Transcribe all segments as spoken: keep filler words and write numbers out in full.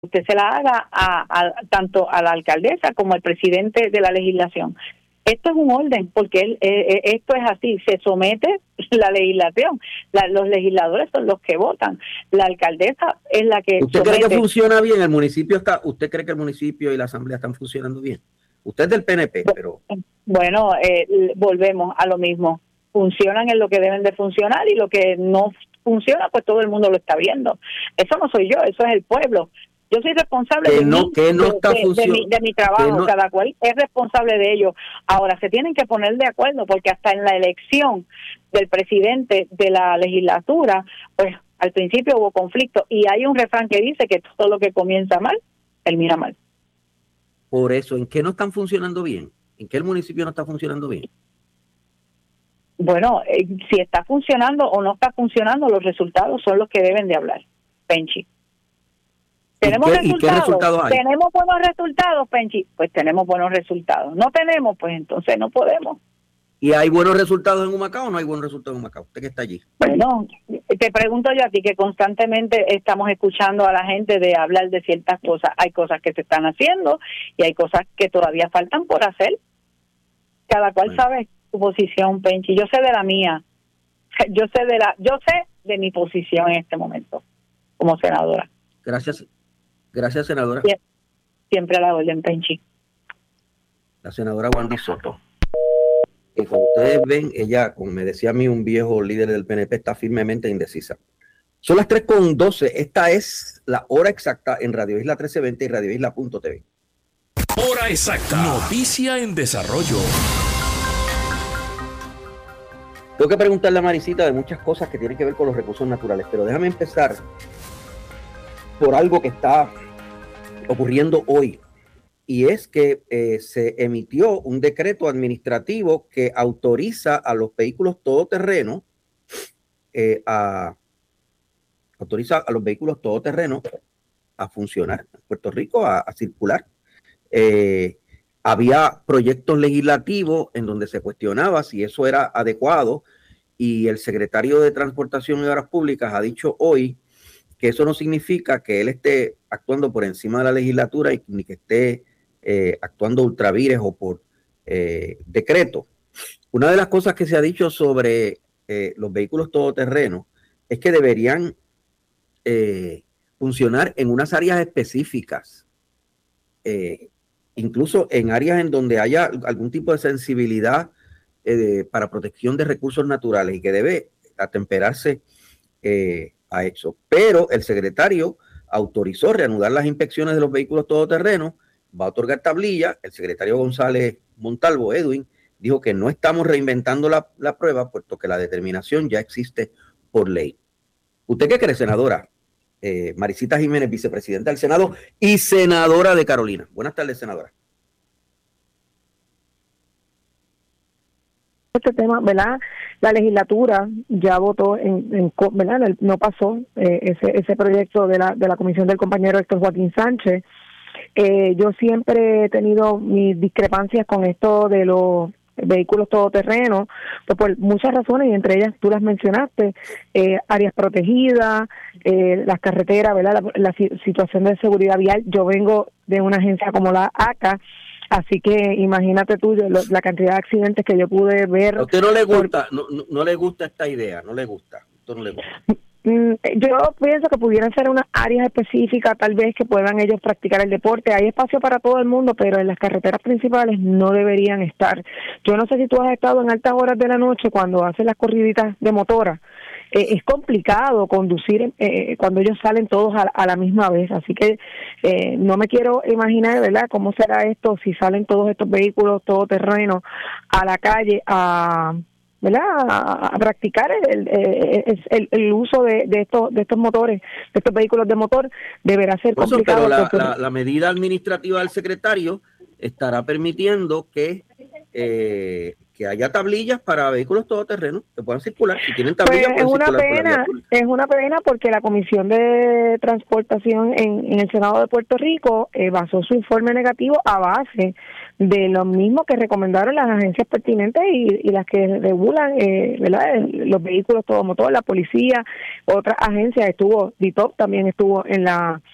usted se la haga a, a tanto a la alcaldesa como al presidente de la legislación. Esto es un orden, porque él, eh, esto es así, se somete la legislación, la, los legisladores son los que votan, la alcaldesa es la que ¿Usted somete. cree que funciona bien? ¿El municipio está, usted cree que el municipio y la asamblea están funcionando bien? Usted es del P N P, pero... Bueno, eh, volvemos a lo mismo, funcionan en lo que deben de funcionar y lo que no funciona, pues todo el mundo lo está viendo. Eso no soy yo, eso es el pueblo. Yo soy responsable que de, no, mí, que no de, está de, de, mi, de mi trabajo, no, cada cual es responsable de ello. Ahora, se tienen que poner de acuerdo, porque hasta en la elección del presidente de la legislatura, pues al principio hubo conflicto, y hay un refrán que dice que todo lo que comienza mal, termina mal. Por eso, ¿en qué no están funcionando bien? ¿En qué el municipio no está funcionando bien? Bueno, eh, si está funcionando o no está funcionando, los resultados son los que deben de hablar, Penchi. ¿Tenemos ¿Y qué, resultados? ¿Y qué resultados hay? ¿Tenemos buenos resultados, Penchi? Pues tenemos buenos resultados. ¿No tenemos? Pues entonces no podemos. ¿Y hay buenos resultados en Humacao o no hay buenos resultados en Humacao? Usted que está allí. Bueno, te pregunto yo a ti, que constantemente estamos escuchando a la gente de hablar de ciertas cosas. Hay cosas que se están haciendo y hay cosas que todavía faltan por hacer. Cada cual bueno. sabe su posición, Penchi. Yo sé de la mía. Yo sé de la, yo sé de mi posición en este momento como senadora. Gracias. Gracias, senadora. Sie- Siempre a la orden, Penchi. La senadora Wandy Soto. Y como ustedes ven, ella, como me decía a mí un viejo líder del P N P, está firmemente indecisa. Son las tres con doce. Esta es la hora exacta en Radio Isla trece veinte y Radio Isla punto t v. Hora exacta. Noticia en desarrollo. Tengo que preguntarle a Marisita de muchas cosas que tienen que ver con los recursos naturales, pero déjame empezar por algo que está ocurriendo hoy, y es que eh, se emitió un decreto administrativo que autoriza a los vehículos todoterreno eh, a autoriza a los vehículos todoterreno a funcionar en Puerto Rico, a, a circular. Eh, había proyectos legislativos en donde se cuestionaba si eso era adecuado, y el secretario de Transportación y Obras Públicas ha dicho hoy que eso no significa que él esté actuando por encima de la legislatura y ni que esté eh, actuando ultravires o por eh, decreto. Una de las cosas que se ha dicho sobre eh, los vehículos todoterrenos es que deberían eh, funcionar en unas áreas específicas, eh, incluso en áreas en donde haya algún tipo de sensibilidad eh, de, para protección de recursos naturales, y que debe atemperarse eh, a eso. Pero el secretario autorizó reanudar las inspecciones de los vehículos todoterrenos, va a otorgar tablilla. El secretario González Montalvo, Edwin, dijo que no estamos reinventando la, la prueba, puesto que la determinación ya existe por ley. ¿Usted qué cree, senadora? Eh, Marisita Jiménez, vicepresidenta del Senado y senadora de Carolina. Buenas tardes, senadora. Este tema, ¿verdad? La legislatura ya votó, en, en ¿verdad? No pasó eh, ese ese proyecto de la de la comisión del compañero Héctor Joaquín Sánchez. Eh, yo siempre he tenido mis discrepancias con esto de los vehículos todoterrenos, pues por muchas razones, y entre ellas tú las mencionaste, eh, áreas protegidas, eh, las carreteras, ¿verdad? La, la situación de seguridad vial. Yo vengo de una agencia como la A C A, así que imagínate tú lo, la cantidad de accidentes que yo pude ver. ¿A usted no le gusta, por... no, no, no le gusta esta idea? ¿No le gusta? ¿Esto no le gusta? Yo pienso que pudieran ser unas áreas específicas, tal vez, que puedan ellos practicar el deporte. Hay espacio para todo el mundo, pero en las carreteras principales no deberían estar. Yo no sé si tú has estado en altas horas de la noche cuando hacen las corriditas de motora. Eh, es complicado conducir eh, cuando ellos salen todos a, a la misma vez, así que eh, no me quiero imaginar, ¿verdad?, cómo será esto si salen todos estos vehículos todoterrenos a la calle a... ¿verdad? A, a practicar el, el, el, el uso de, de estos de estos motores, de estos vehículos de motor. Deberá ser Por eso, complicado. Pero la, porque... la, la medida administrativa del secretario estará permitiendo que eh, que haya tablillas para vehículos todoterrenos que puedan circular. Si tienen tablillas, pues es pueden una circular pena, por la vía pública. Es una pena porque la Comisión de Transportación en, en el Senado de Puerto Rico eh, basó su informe negativo a base de lo mismo que recomendaron las agencias pertinentes y, y las que regulan eh, ¿verdad? los vehículos todo motor, la policía, otras agencias. Estuvo D I T O P, también estuvo en la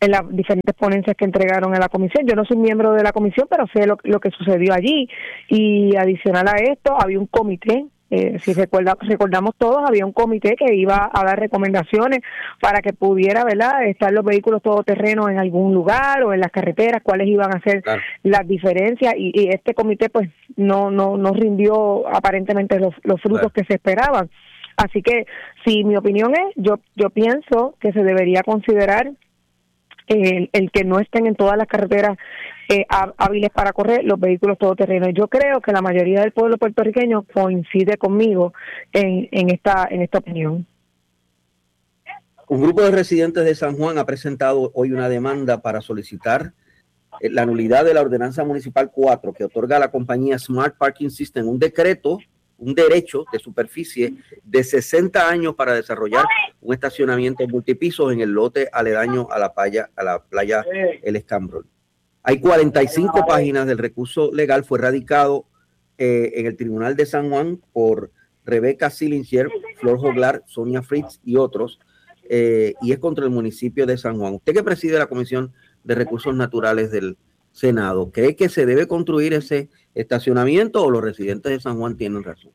en las diferentes ponencias que entregaron a la comisión. Yo no soy miembro de la comisión, pero sé lo, lo que sucedió allí. Y adicional a esto, había un comité. Eh, si recuerda, recordamos todos, había un comité que iba a dar recomendaciones para que pudiera, ¿verdad?, estar los vehículos todoterrenos en algún lugar o en las carreteras, cuáles iban a ser claro. las diferencias, y, y este comité pues no no no rindió aparentemente los, los frutos claro. que se esperaban. Así que, si mi opinión es, yo yo pienso que se debería considerar El, el que no estén en todas las carreteras eh, hábiles para correr los vehículos todoterrenos. Yo creo que la mayoría del pueblo puertorriqueño coincide conmigo en, en esta en esta opinión. Un grupo de residentes de San Juan ha presentado hoy una demanda para solicitar la nulidad de la ordenanza municipal cuatro que otorga a la compañía Smart Parking System un decreto, un derecho de superficie de sesenta años para desarrollar un estacionamiento multipisos en el lote aledaño a la playa, a la playa El Escambrón. Hay cuarenta y cinco páginas del recurso legal, fue radicado eh, en el Tribunal de San Juan por Rebeca Sillinger, Flor Joglar, Sonia Fritz y otros, eh, y es contra el municipio de San Juan. Usted que preside la Comisión de Recursos Naturales del Senado, ¿cree que se debe construir ese estacionamiento o los residentes de San Juan tienen razón?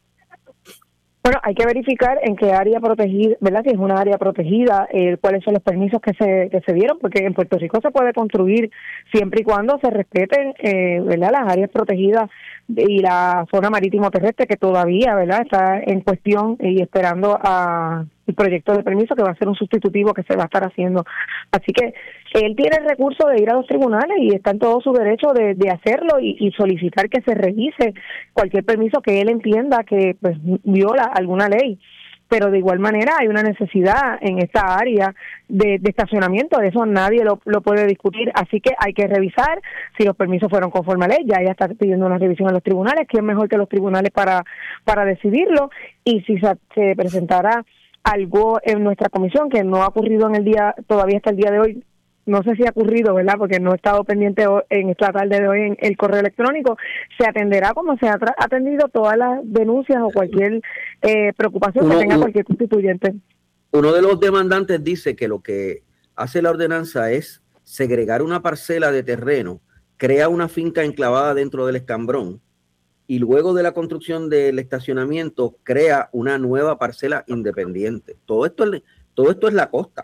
Bueno, hay que verificar en qué área protegida, ¿verdad? Si es una área protegida, eh, cuáles son los permisos que se que se dieron, porque en Puerto Rico se puede construir siempre y cuando se respeten, eh, ¿verdad?, las áreas protegidas y la zona marítimo terrestre, que todavía, ¿verdad?, está en cuestión y esperando a el proyecto de permiso, que va a ser un sustitutivo que se va a estar haciendo. Así que él tiene el recurso de ir a los tribunales y está en todo su derecho de, de hacerlo y, y solicitar que se revise cualquier permiso que él entienda que pues viola alguna ley. Pero de igual manera hay una necesidad en esta área de, de estacionamiento, de eso nadie lo, lo puede discutir, así que hay que revisar si los permisos fueron conforme a ley. Ya ella está pidiendo una revisión a los tribunales, que es mejor que los tribunales para, para decidirlo, y si se, se presentara algo en nuestra comisión que no ha ocurrido en el día, todavía hasta el día de hoy, no sé si ha ocurrido, ¿verdad?, porque no he estado pendiente en esta tarde de hoy en el correo electrónico, se atenderá como se ha atendido todas las denuncias o cualquier eh, preocupación uno, que tenga cualquier constituyente. Uno de los demandantes dice que lo que hace la ordenanza es segregar una parcela de terreno, crea una finca enclavada dentro del Escambrón y luego de la construcción del estacionamiento crea una nueva parcela independiente. Todo esto es, todo esto es la costa.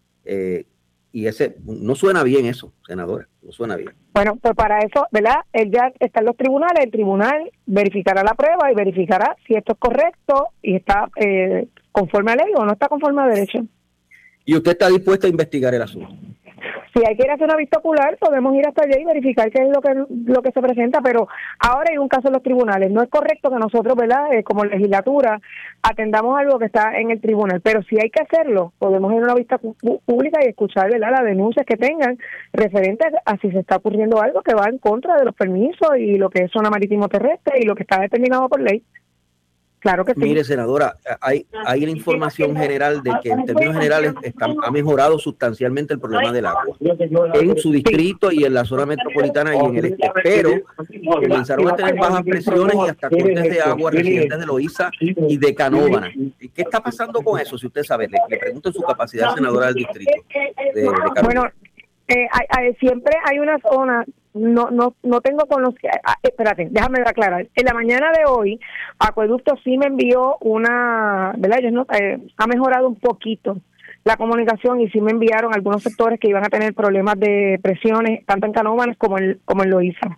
Eh, Y ese no suena bien eso, senadora, no suena bien. Bueno, pues para eso, ¿verdad? Él ya está en los tribunales, el tribunal verificará la prueba y verificará si esto es correcto y está eh, conforme a ley o no está conforme a derecho. ¿Y usted está dispuesta a investigar el asunto? Si hay que ir a hacer una vista ocular, podemos ir hasta allá y verificar qué es lo que lo que se presenta, pero ahora hay un caso en los tribunales. No es correcto que nosotros, ¿verdad?, eh, como legislatura, atendamos algo que está en el tribunal, pero si hay que hacerlo, podemos ir a una vista pública y escuchar, ¿verdad?, las denuncias que tengan referentes a si se está ocurriendo algo que va en contra de los permisos y lo que es zona marítimo terrestre y lo que está determinado por ley. Claro que sí. Mire, senadora, hay, hay una información general de que en términos generales están, ha mejorado sustancialmente el problema del agua en su distrito y en la zona metropolitana y en el este, pero comenzaron a tener bajas presiones y hasta cortes de agua residentes de Loíza y de Canóvana. ¿Qué está pasando con eso? Si usted sabe, le, le pregunto en su capacidad senadora del distrito de, de Canóvana. Bueno, eh, hay, hay, siempre hay una zona. No, no, no tengo con los que, ah, espérate, déjame aclarar. En la mañana de hoy, Acueducto sí me envió una, ¿verdad? Ellos no, eh, ha mejorado un poquito la comunicación y sí me enviaron algunos sectores que iban a tener problemas de presiones, tanto en Canóvanas como en, como en Loíza.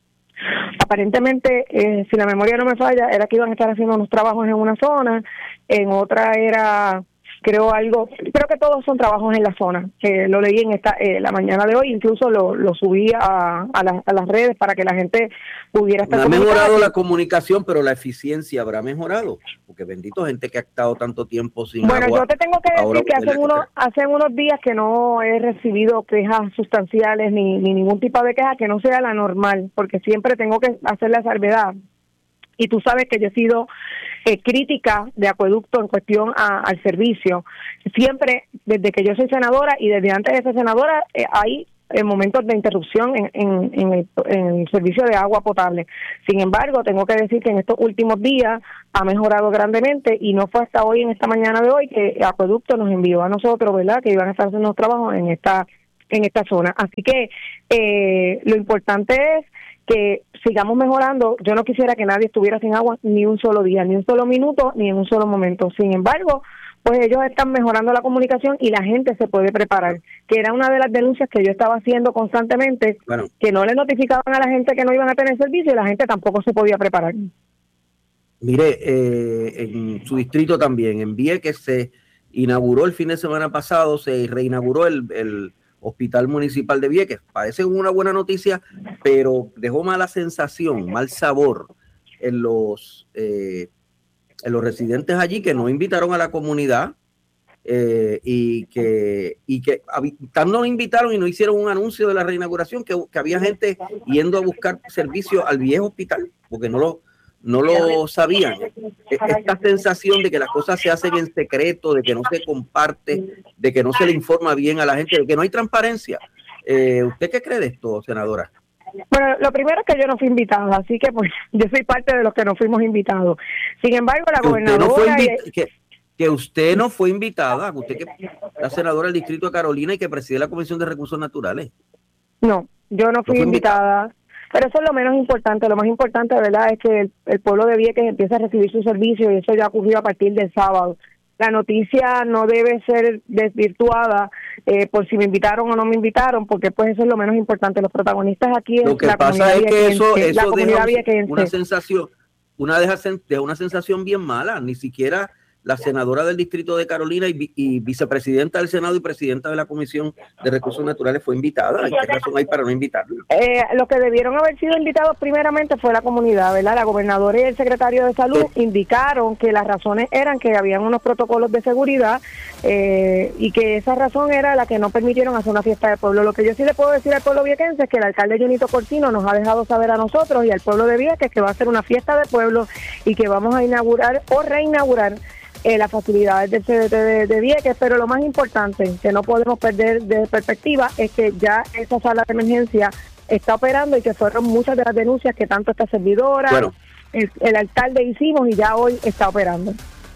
Aparentemente, eh, si la memoria no me falla, era que iban a estar haciendo unos trabajos en una zona, en otra era... Creo algo, creo que todos son trabajos en la zona. Eh, lo leí en esta eh, la mañana de hoy, incluso lo, lo subí a, a, la, a las redes para que la gente pudiera estar. Ha mejorado la comunicación, pero la eficiencia habrá mejorado, porque bendito gente que ha estado tanto tiempo sin bueno, agua. Bueno, yo te tengo que decir que hace unos, hace unos días que no he recibido quejas sustanciales ni, ni ningún tipo de queja que no sea la normal, porque siempre tengo que hacer la salvedad. Y tú sabes que yo he sido eh, crítica de Acueducto en cuestión a, al servicio. Siempre, desde que yo soy senadora y desde antes de ser senadora, eh, hay eh, momentos de interrupción en, en, en, el, en el servicio de agua potable. Sin embargo, tengo que decir que en estos últimos días ha mejorado grandemente y no fue hasta hoy, en esta mañana de hoy, que Acueducto nos envió a nosotros, ¿verdad?, que iban a estar haciendo los trabajos en esta en esta zona. Así que eh, lo importante es que sigamos mejorando. Yo no quisiera que nadie estuviera sin agua ni un solo día, ni un solo minuto, ni en un solo momento. Sin embargo, pues ellos están mejorando la comunicación y la gente se puede preparar, que era una de las denuncias que yo estaba haciendo constantemente, bueno, que no le notificaban a la gente que no iban a tener servicio y la gente tampoco se podía preparar. Mire, eh, en su distrito también, en Vieques se inauguró el fin de semana pasado, se reinauguró el, el Hospital Municipal de Vieques. Parece una buena noticia, pero dejó mala sensación, mal sabor en los, eh, en los residentes allí, que no invitaron a la comunidad eh, y que, y que tanto no invitaron y no hicieron un anuncio de la reinauguración, que, que había gente yendo a buscar servicio al viejo hospital, porque no lo no lo sabían. Esta sensación de que las cosas se hacen en secreto, de que no se comparte, de que no se le informa bien a la gente, de que no hay transparencia. Eh, ¿Usted qué cree de esto, senadora? Bueno, lo primero es que yo no fui invitada, así que pues yo soy parte de los que no fuimos invitados. Sin embargo, la que gobernadora... Usted no fue invi- que, que usted no fue invitada, usted que es la senadora del distrito de Carolina y que preside la Comisión de Recursos Naturales. No, yo no fui, no fui invitada. invitada. Pero eso es lo menos importante. Lo más importante, ¿verdad?, es que el, el pueblo de Vieques empieza a recibir su servicio y eso ya ocurrió a partir del sábado. La noticia no debe ser desvirtuada eh, por si me invitaron o no me invitaron, porque pues eso es lo menos importante. Los protagonistas aquí es lo que la pasa comunidad es que viequense, eso, eso la comunidad viequense. Una sensación, una deja, deja una sensación bien mala. Ni siquiera la senadora del distrito de Carolina y, y vicepresidenta del Senado y presidenta de la Comisión de Recursos Naturales fue invitada. ¿Qué razón hay para no invitarla? Eh, los que debieron haber sido invitados primeramente fue la comunidad, ¿verdad? La gobernadora y el secretario de Salud sí. indicaron que las razones eran que habían unos protocolos de seguridad eh, y que esa razón era la que no permitieron hacer una fiesta de pueblo. Lo que yo sí le puedo decir al pueblo viequense es que el alcalde Junito Cortino nos ha dejado saber a nosotros y al pueblo de Vieques que va a hacer una fiesta de pueblo y que vamos a inaugurar o reinaugurar Eh, las facilidades del C D T de, de Vieques, pero lo más importante que no podemos perder de perspectiva es que ya esa sala de emergencia está operando y que fueron muchas de las denuncias que tanto esta servidora, bueno, el, el alcalde hicimos y ya hoy está operando.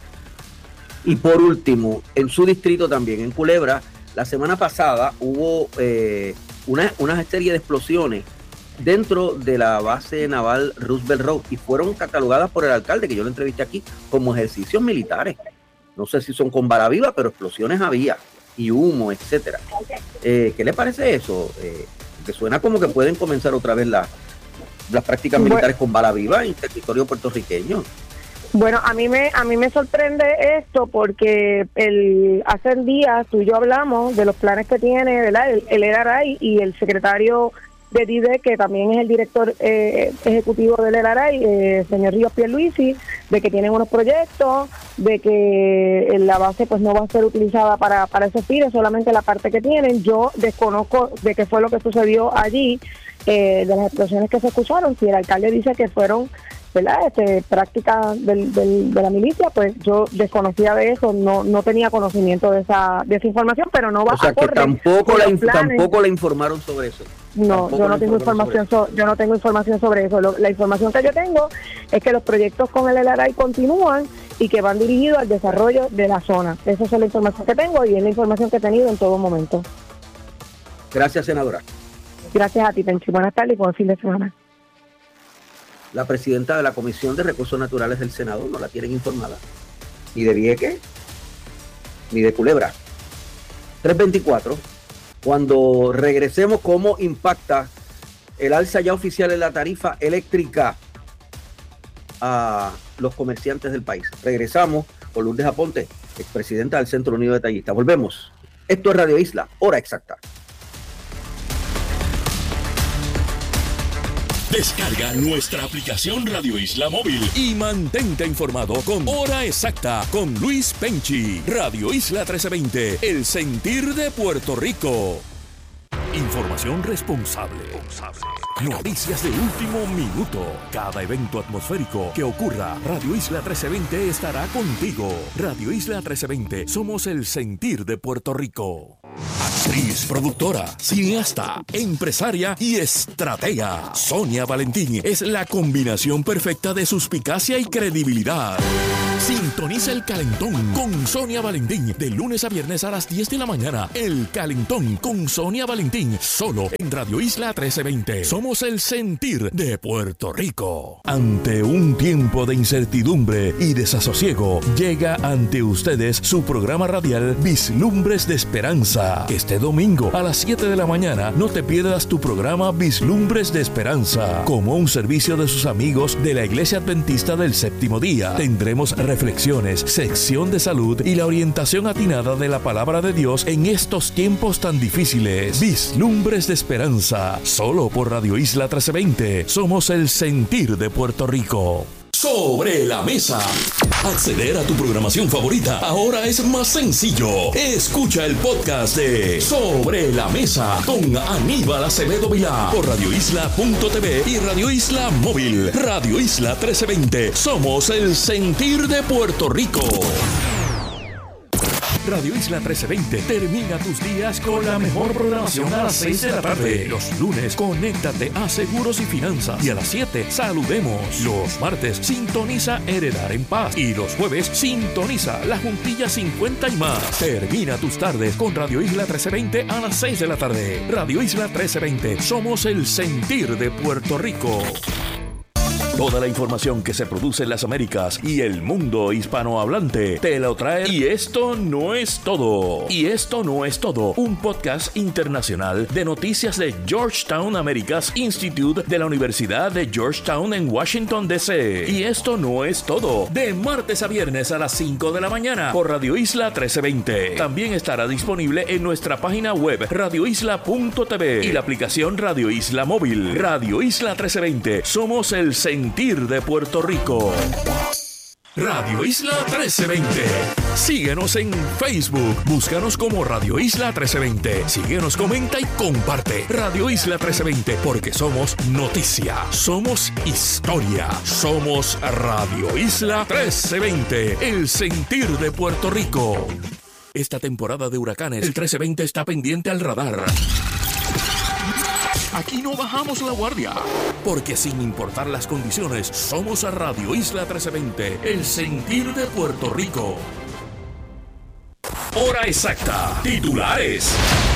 Y por último, en su distrito también, en Culebra, la semana pasada hubo eh, una, una serie de explosiones dentro de la base naval Roosevelt Road y fueron catalogadas por el alcalde, que yo lo entrevisté aquí, como ejercicios militares. No sé si son con bala viva, pero explosiones había y humo, etcétera. Eh, ¿Qué le parece eso? Eh, que suena como que pueden comenzar otra vez la, las prácticas bueno, militares con bala viva en territorio puertorriqueño. Bueno, a mí me a mí me sorprende esto porque el hace días tú y yo hablamos de los planes que tiene, ¿verdad?, el, el E R A I y el secretario de D I D E, que también es el director eh, ejecutivo del E R A I, eh, señor Ríos Pierluisi, de que tienen unos proyectos, de que la base pues no va a ser utilizada para, para esos fines, solamente la parte que tienen. Yo desconozco de qué fue lo que sucedió allí, eh, de las explosiones que se escucharon. Si el alcalde dice que fueron, ¿verdad?, este, prácticas del, del, de la milicia, pues yo desconocía de eso, no no tenía conocimiento de esa de esa información, pero no va o sea, a correr. Que tampoco la tampoco le informaron sobre eso. No, tampoco yo no tengo información so, yo no tengo información sobre eso. Lo, la información que yo tengo es que los proyectos con el E R A I continúan y que van dirigidos al desarrollo de la zona. Esa es la información que tengo y es la información que he tenido en todo momento. Gracias, senadora. Gracias a ti, Penchi. Buenas tardes y buen fin de semana. La presidenta de la Comisión de Recursos Naturales del Senado no la tienen informada. Ni de Vieques, ni de Culebra. tres veinticuatro. Cuando regresemos, ¿cómo impacta el alza ya oficial en la tarifa eléctrica a los comerciantes del país? Regresamos con Lourdes Aponte, expresidenta del Centro Unido de Tallistas. Volvemos. Esto es Radio Isla, hora exacta. Descarga nuestra aplicación Radio Isla Móvil y mantente informado con Hora Exacta con Luis Penchi. Radio Isla trece veinte, el sentir de Puerto Rico. Información responsable. Noticias de último minuto. Cada evento atmosférico que ocurra, Radio Isla trece veinte estará contigo. Radio Isla trece veinte, somos el sentir de Puerto Rico. Actriz, productora, cineasta, empresaria y estratega. Sonia Valentín es la combinación perfecta de suspicacia y credibilidad. Sintoniza El Calentón con Sonia Valentín de lunes a viernes a las diez de la mañana. El Calentón con Sonia Valentín, solo en Radio Isla trece veinte. Somos el sentir de Puerto Rico. Ante un tiempo de incertidumbre y desasosiego, llega ante ustedes su programa radial Vislumbres de Esperanza. Este domingo a las siete de la mañana no te pierdas tu programa Vislumbres de Esperanza. Como un servicio de sus amigos de la Iglesia Adventista del Séptimo Día, tendremos reflexiones, sección de salud y la orientación atinada de la palabra de Dios en estos tiempos tan difíciles. Vislumbres de Esperanza, solo por Radio Isla trece veinte. Somos el sentir de Puerto Rico. Sobre la mesa. Acceder a tu programación favorita ahora es más sencillo. Escucha el podcast de Sobre la Mesa con Aníbal Acevedo Vilá por radio isla punto t v y Radio Isla Móvil. Radio Isla trece veinte. Somos el sentir de Puerto Rico. Radio Isla trece veinte termina tus días con la mejor programación a las seis de la tarde. Los lunes, conéctate a Seguros y Finanzas. Y a las siete, saludemos. Los martes, sintoniza Heredar en Paz. Y los jueves, sintoniza La Juntilla cincuenta y más. Termina tus tardes con Radio Isla trece veinte a las seis de la tarde. Radio Isla trece veinte, somos el sentir de Puerto Rico. Toda la información que se produce en las Américas y el mundo hispanohablante te lo trae. Y esto no es todo. Y esto no es todo. Un podcast internacional de noticias de Georgetown Americas Institute de la Universidad de Georgetown en Washington, D C Y esto no es todo. De martes a viernes a las cinco de la mañana por Radio Isla trece veinte. También estará disponible en nuestra página web radio isla punto t v y la aplicación Radio Isla Móvil. Radio Isla trece veinte. Somos el sentir de Puerto Rico. Radio Isla trece veinte. Síguenos en Facebook. Búscanos como Radio Isla trece veinte. Síguenos, comenta y comparte. Radio Isla trece veinte, porque somos noticia, somos historia, somos Radio Isla trece veinte, el sentir de Puerto Rico. Esta temporada de huracanes, el trece veinte está pendiente al radar. Aquí no bajamos la guardia, porque sin importar las condiciones, somos a Radio Isla trece veinte, el sentir de Puerto Rico. Hora exacta. Titulares.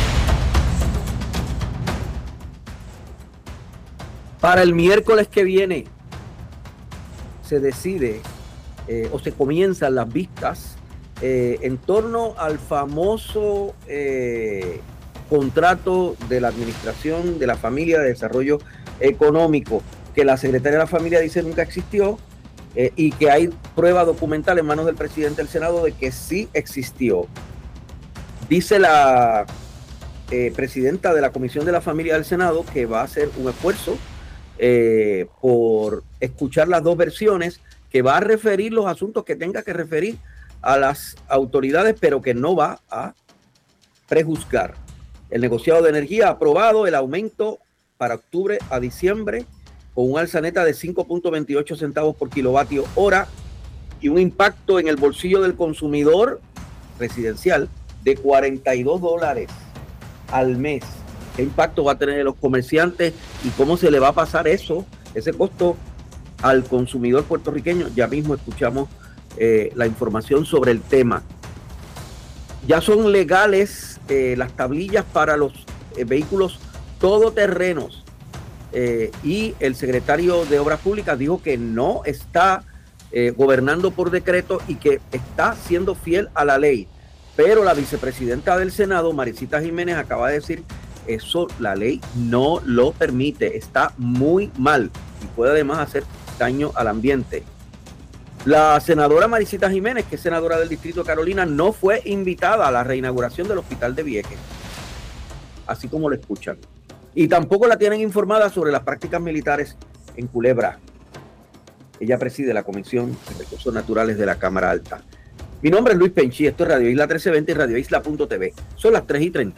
Para el miércoles que viene se decide eh, o se comienzan las vistas eh, en torno al famoso eh, contrato de la Administración de la Familia de Desarrollo Económico, que la Secretaría de la Familia dice nunca existió, eh, y que hay prueba documental en manos del presidente del Senado de que sí existió. Dice la eh, presidenta de la Comisión de la Familia del Senado que va a hacer un esfuerzo eh, por escuchar las dos versiones, que va a referir los asuntos que tenga que referir a las autoridades, pero que no va a prejuzgar. El negociado de energía ha aprobado el aumento para octubre a diciembre con un alza neta de cinco punto veintiocho centavos por kilovatio hora y un impacto en el bolsillo del consumidor residencial de cuarenta y dos dólares al mes. ¿Qué impacto va a tener en los comerciantes y cómo se le va a pasar eso, ese costo al consumidor puertorriqueño? Ya mismo escuchamos eh, la información sobre el tema. Ya son legales eh, las tablillas para los eh, vehículos todoterrenos eh, y el secretario de Obras Públicas dijo que no está eh, gobernando por decreto y que está siendo fiel a la ley. Pero la vicepresidenta del Senado, Marisita Jiménez, acaba de decir eso la ley no lo permite, está muy mal y puede además hacer daño al ambiente. La senadora Marisita Jiménez, que es senadora del Distrito de Carolina, no fue invitada a la reinauguración del Hospital de Vieques, así como lo escuchan. Y tampoco la tienen informada sobre las prácticas militares en Culebra. Ella preside la Comisión de Recursos Naturales de la Cámara Alta. Mi nombre es Luis Penchi, esto es Radio Isla trece veinte y Radio Isla punto t v. Son las tres y treinta.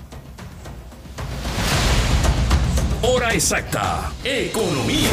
Hora exacta. Economía.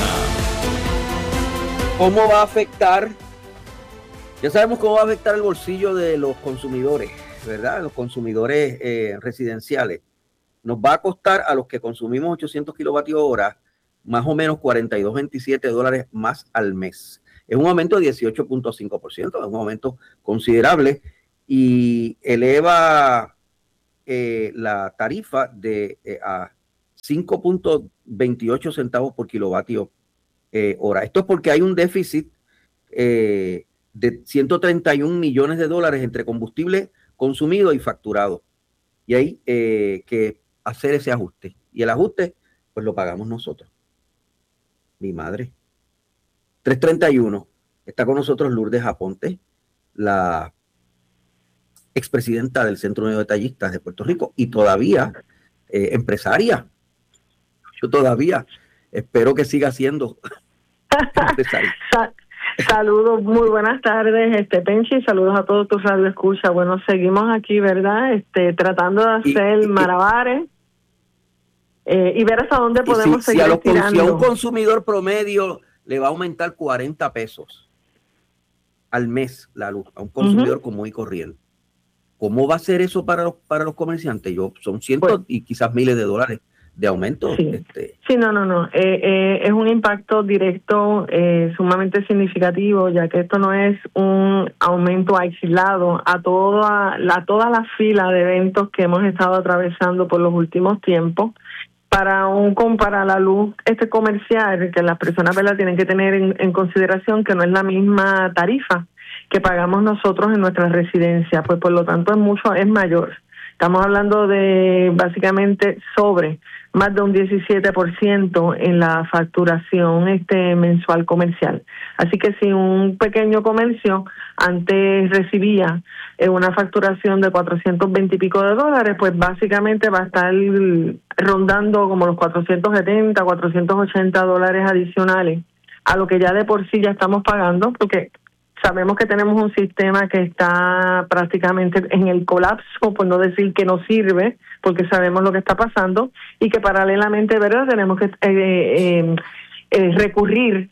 ¿Cómo va a afectar? Ya sabemos cómo va a afectar el bolsillo de los consumidores, ¿verdad? Los consumidores eh, residenciales, nos va a costar a los que consumimos ochocientos kilovatios hora más o menos cuarenta y dos punto veintisiete dólares más al mes. Es un aumento de dieciocho punto cinco por ciento, es un aumento considerable y eleva eh, la tarifa de eh, a cinco punto veintiocho centavos por kilovatio eh, hora. Esto es porque hay un déficit eh, de ciento treinta y un millones de dólares entre combustible consumido y facturado. Y hay eh, que hacer ese ajuste. Y el ajuste, pues lo pagamos nosotros. Mi madre. tres treinta y uno. Está con nosotros Lourdes Aponte, la expresidenta del Centro Unido de Tallistas de Puerto Rico y todavía eh, empresaria. Yo todavía espero que siga siendo empresaria. Saludos, muy buenas tardes, este Penchi, saludos a todos tus radioescuchas. Bueno, seguimos aquí, ¿verdad? Este, tratando de hacer y, y, malabares eh, y ver hasta dónde podemos si, seguir si a, los, si a un consumidor promedio le va a aumentar cuarenta pesos al mes la luz, a un consumidor uh-huh. común y corriente, ¿cómo va a ser eso para los, para los comerciantes? Yo, son cientos pues, y quizás miles de dólares de aumento. Sí, este. sí no, no, no. Eh, eh, es un impacto directo eh, sumamente significativo, ya que esto no es un aumento aislado a toda, a toda la fila de eventos que hemos estado atravesando por los últimos tiempos. Para un para la luz este comercial, que las personas, ¿verdad?, tienen que tener en, en consideración que no es la misma tarifa que pagamos nosotros en nuestra residencia, pues por lo tanto es mucho, es mayor. Estamos hablando de básicamente sobre más de un diecisiete por ciento en la facturación este mensual comercial. Así que si un pequeño comercio antes recibía eh, una facturación de cuatrocientos veinte y pico de dólares, pues básicamente va a estar rondando como los cuatrocientos setenta, cuatrocientos ochenta dólares adicionales a lo que ya de por sí ya estamos pagando, porque sabemos que tenemos un sistema que está prácticamente en el colapso, por no decir que no sirve, porque sabemos lo que está pasando y que paralelamente, ¿verdad?, tenemos que eh, eh, eh, recurrir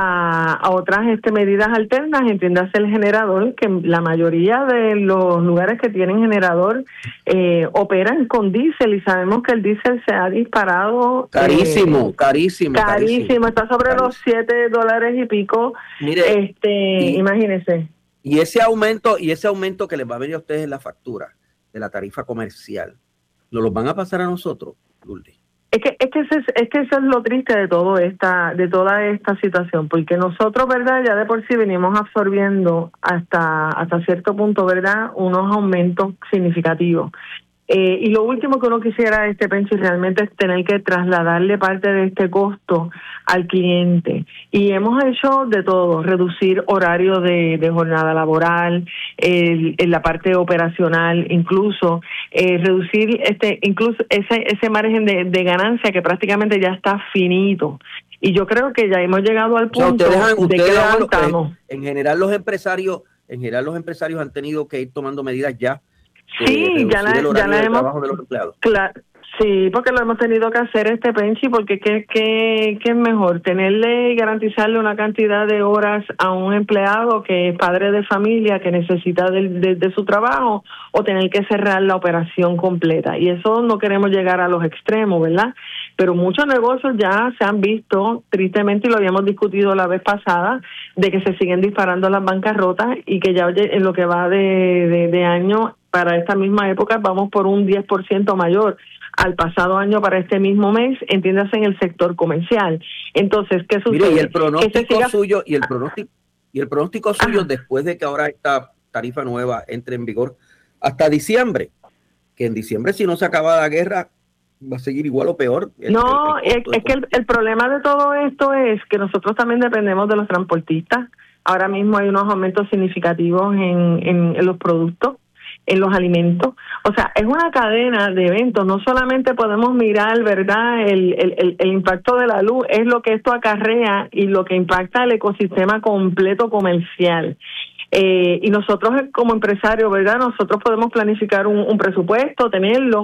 a, a otras este, medidas alternas, entiéndase el generador, que la mayoría de los lugares que tienen generador eh, operan con diésel y sabemos que el diésel se ha disparado. Carísimo, eh, carísimo, carísimo. Carísimo, está sobre carísimo. Los siete dólares y pico. Mire, este, y, imagínense. Y ese aumento, y ese aumento que les va a venir a ustedes en la factura de la tarifa comercial, ¿nos los van a pasar a nosotros, Lourdes? Es que es que ese es, es que eso es lo triste de todo esta de toda esta situación, porque nosotros, ¿verdad?, ya de por sí venimos absorbiendo hasta hasta cierto punto, ¿verdad?, unos aumentos significativos. Eh, y lo último que uno quisiera, este Penchi, realmente es tener que trasladarle parte de este costo al cliente. Y hemos hecho de todo, reducir horario de, de jornada laboral, el, en la parte operacional, incluso eh, reducir este incluso ese ese margen de, de ganancia que prácticamente ya está finito. Y yo creo que ya hemos llegado al punto, o sea, ustedes han, de ustedes que aguantamos. En, en general los empresarios, en general los empresarios han tenido que ir tomando medidas ya. Sí, ya la, ya la hemos, claro, sí, porque lo hemos tenido que hacer, este Penchi, porque qué qué qué es mejor, tenerle y garantizarle una cantidad de horas a un empleado que es padre de familia, que necesita de, de, de su trabajo, o tener que cerrar la operación completa. Y eso no queremos llegar a los extremos, ¿verdad? Pero muchos negocios ya se han visto, tristemente, y lo habíamos discutido la vez pasada, de que se siguen disparando las bancarrotas y que ya en lo que va de, de, de año, para esta misma época, vamos por un diez por ciento mayor al pasado año para este mismo mes, entiéndase, en el sector comercial. Entonces, ¿qué sucede? Mire, y el pronóstico siga... suyo, y el pronóstico, y el pronóstico suyo Ajá. después de que ahora esta tarifa nueva entre en vigor hasta diciembre, que en diciembre, si no se acaba la guerra, va a seguir igual o peor. El, no, el, el es, es que el, el problema de todo esto es que nosotros también dependemos de los transportistas. Ahora mismo hay unos aumentos significativos en, en, en los productos, en los alimentos. O sea, es una cadena de eventos. No solamente podemos mirar, ¿verdad?, el, el, el, el impacto de la luz, es lo que esto acarrea y lo que impacta el ecosistema completo comercial. Eh, y nosotros como empresarios, ¿verdad?, nosotros podemos planificar un, un presupuesto, tenerlo,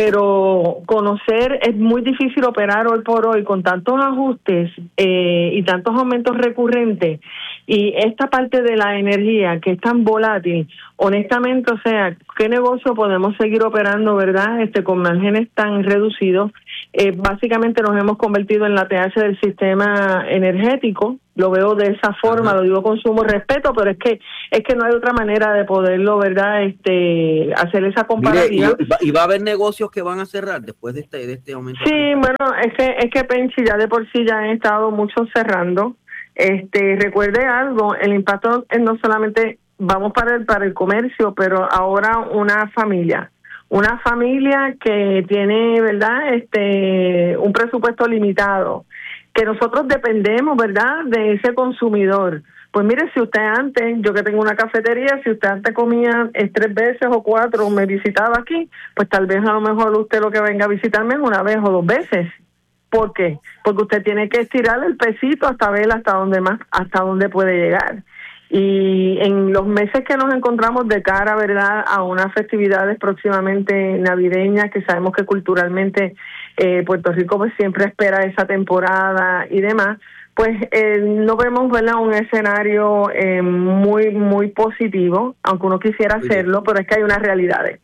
pero conocer, es muy difícil operar hoy por hoy con tantos ajustes eh, y tantos aumentos recurrentes. Y esta parte de la energía que es tan volátil, honestamente, o sea, ¿qué negocio podemos seguir operando, verdad? Este, con márgenes tan reducidos. Eh, básicamente nos hemos convertido en la T H del sistema energético. Lo veo de esa forma, Ajá. Lo digo con sumo respeto, pero es que es que no hay otra manera de poderlo, verdad, este, hacer esa comparativa. Mire, y, va, y va a haber negocios que van a cerrar después de este de este aumento. Sí, bueno, es que es que Penchi ya de por sí ya han estado muchos cerrando. Este, recuerde algo, el impacto es no solamente vamos para el para el comercio, pero ahora una familia, una familia que tiene, verdad, este, un presupuesto limitado, que nosotros dependemos, ¿verdad?, de ese consumidor. Pues mire, si usted antes, yo que tengo una cafetería, si usted antes comía eh, tres veces o cuatro, me visitaba aquí, pues tal vez a lo mejor usted lo que venga a visitarme es una vez o dos veces. ¿Por qué? Porque usted tiene que estirar el pesito hasta ver hasta dónde más, hasta dónde puede llegar. Y en los meses que nos encontramos de cara, ¿verdad?, a unas festividades próximamente navideñas, que sabemos que culturalmente eh, Puerto Rico pues siempre espera esa temporada y demás, pues eh, no vemos, ¿verdad?, un escenario eh, muy muy positivo, aunque uno quisiera hacerlo, pero es que hay unas realidades.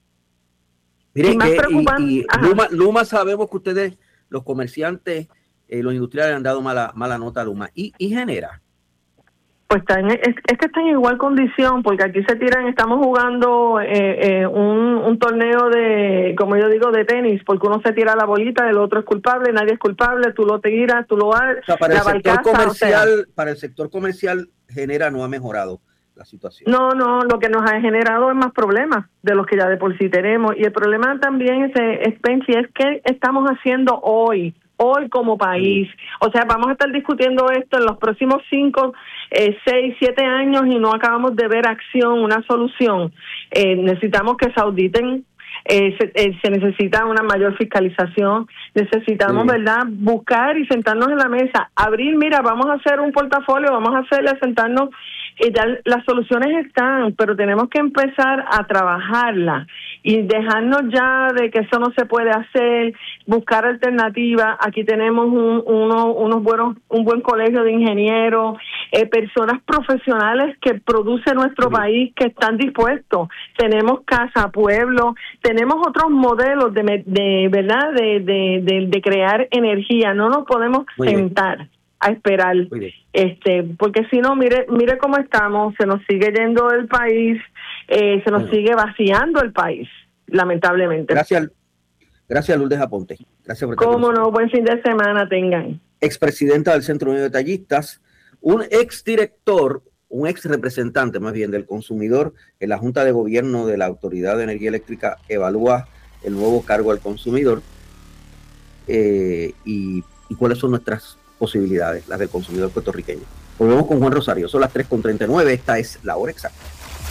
Mire, y más que, preocupante, y, y Luma, Luma sabemos que ustedes, los comerciantes, eh, los industriales han dado mala mala nota a Luma. ¿Y, y genera? Pues están, es, es que están en igual condición, porque aquí se tiran, estamos jugando eh, eh, un, un torneo de, como yo digo, de tenis, porque uno se tira la bolita, el otro es culpable, nadie es culpable, tú lo tiras, tú lo haces. O sea, para el sector comercial, o sea, para el sector comercial genera no ha mejorado la situación. No, no, lo que nos ha generado es más problemas de los que ya de por sí tenemos, y el problema también es, es Penchi, es que estamos haciendo hoy. Hoy como país, o sea, vamos a estar discutiendo esto en los próximos cinco, eh, seis, siete años y no acabamos de ver acción, una solución. Eh, necesitamos que se auditen, eh, se, eh, se necesita una mayor fiscalización, necesitamos, sí. ¿verdad?, buscar y sentarnos en la mesa, abrir, mira, vamos a hacer un portafolio, vamos a hacerle, sentarnos, y ya las soluciones están, pero tenemos que empezar a trabajarlas y dejarnos ya de que eso no se puede hacer, buscar alternativas. Aquí tenemos un, uno, unos buenos, un buen colegio de ingenieros, eh, personas profesionales que produce nuestro país, que están dispuestos. Tenemos Casa Pueblo, tenemos otros modelos de, de verdad, de, de, de, de crear energía. No nos podemos Muy sentar. Bien. a esperar, este, porque si no, mire, mire cómo estamos, se nos sigue yendo el país, eh, se nos bueno. sigue vaciando el país, lamentablemente. Gracias, gracias Lourdes Aponte. Gracias por estar Cómo no, buen fin de semana tengan. Expresidenta del Centro Unido de Detallistas, un exdirector, un ex representante más bien del consumidor en la Junta de Gobierno de la Autoridad de Energía Eléctrica evalúa el nuevo cargo al consumidor eh, y, y cuáles son nuestras posibilidades, las del consumidor puertorriqueño. Volvemos con Juan Rosario, son las tres con treinta y nueve, esta es la hora exacta.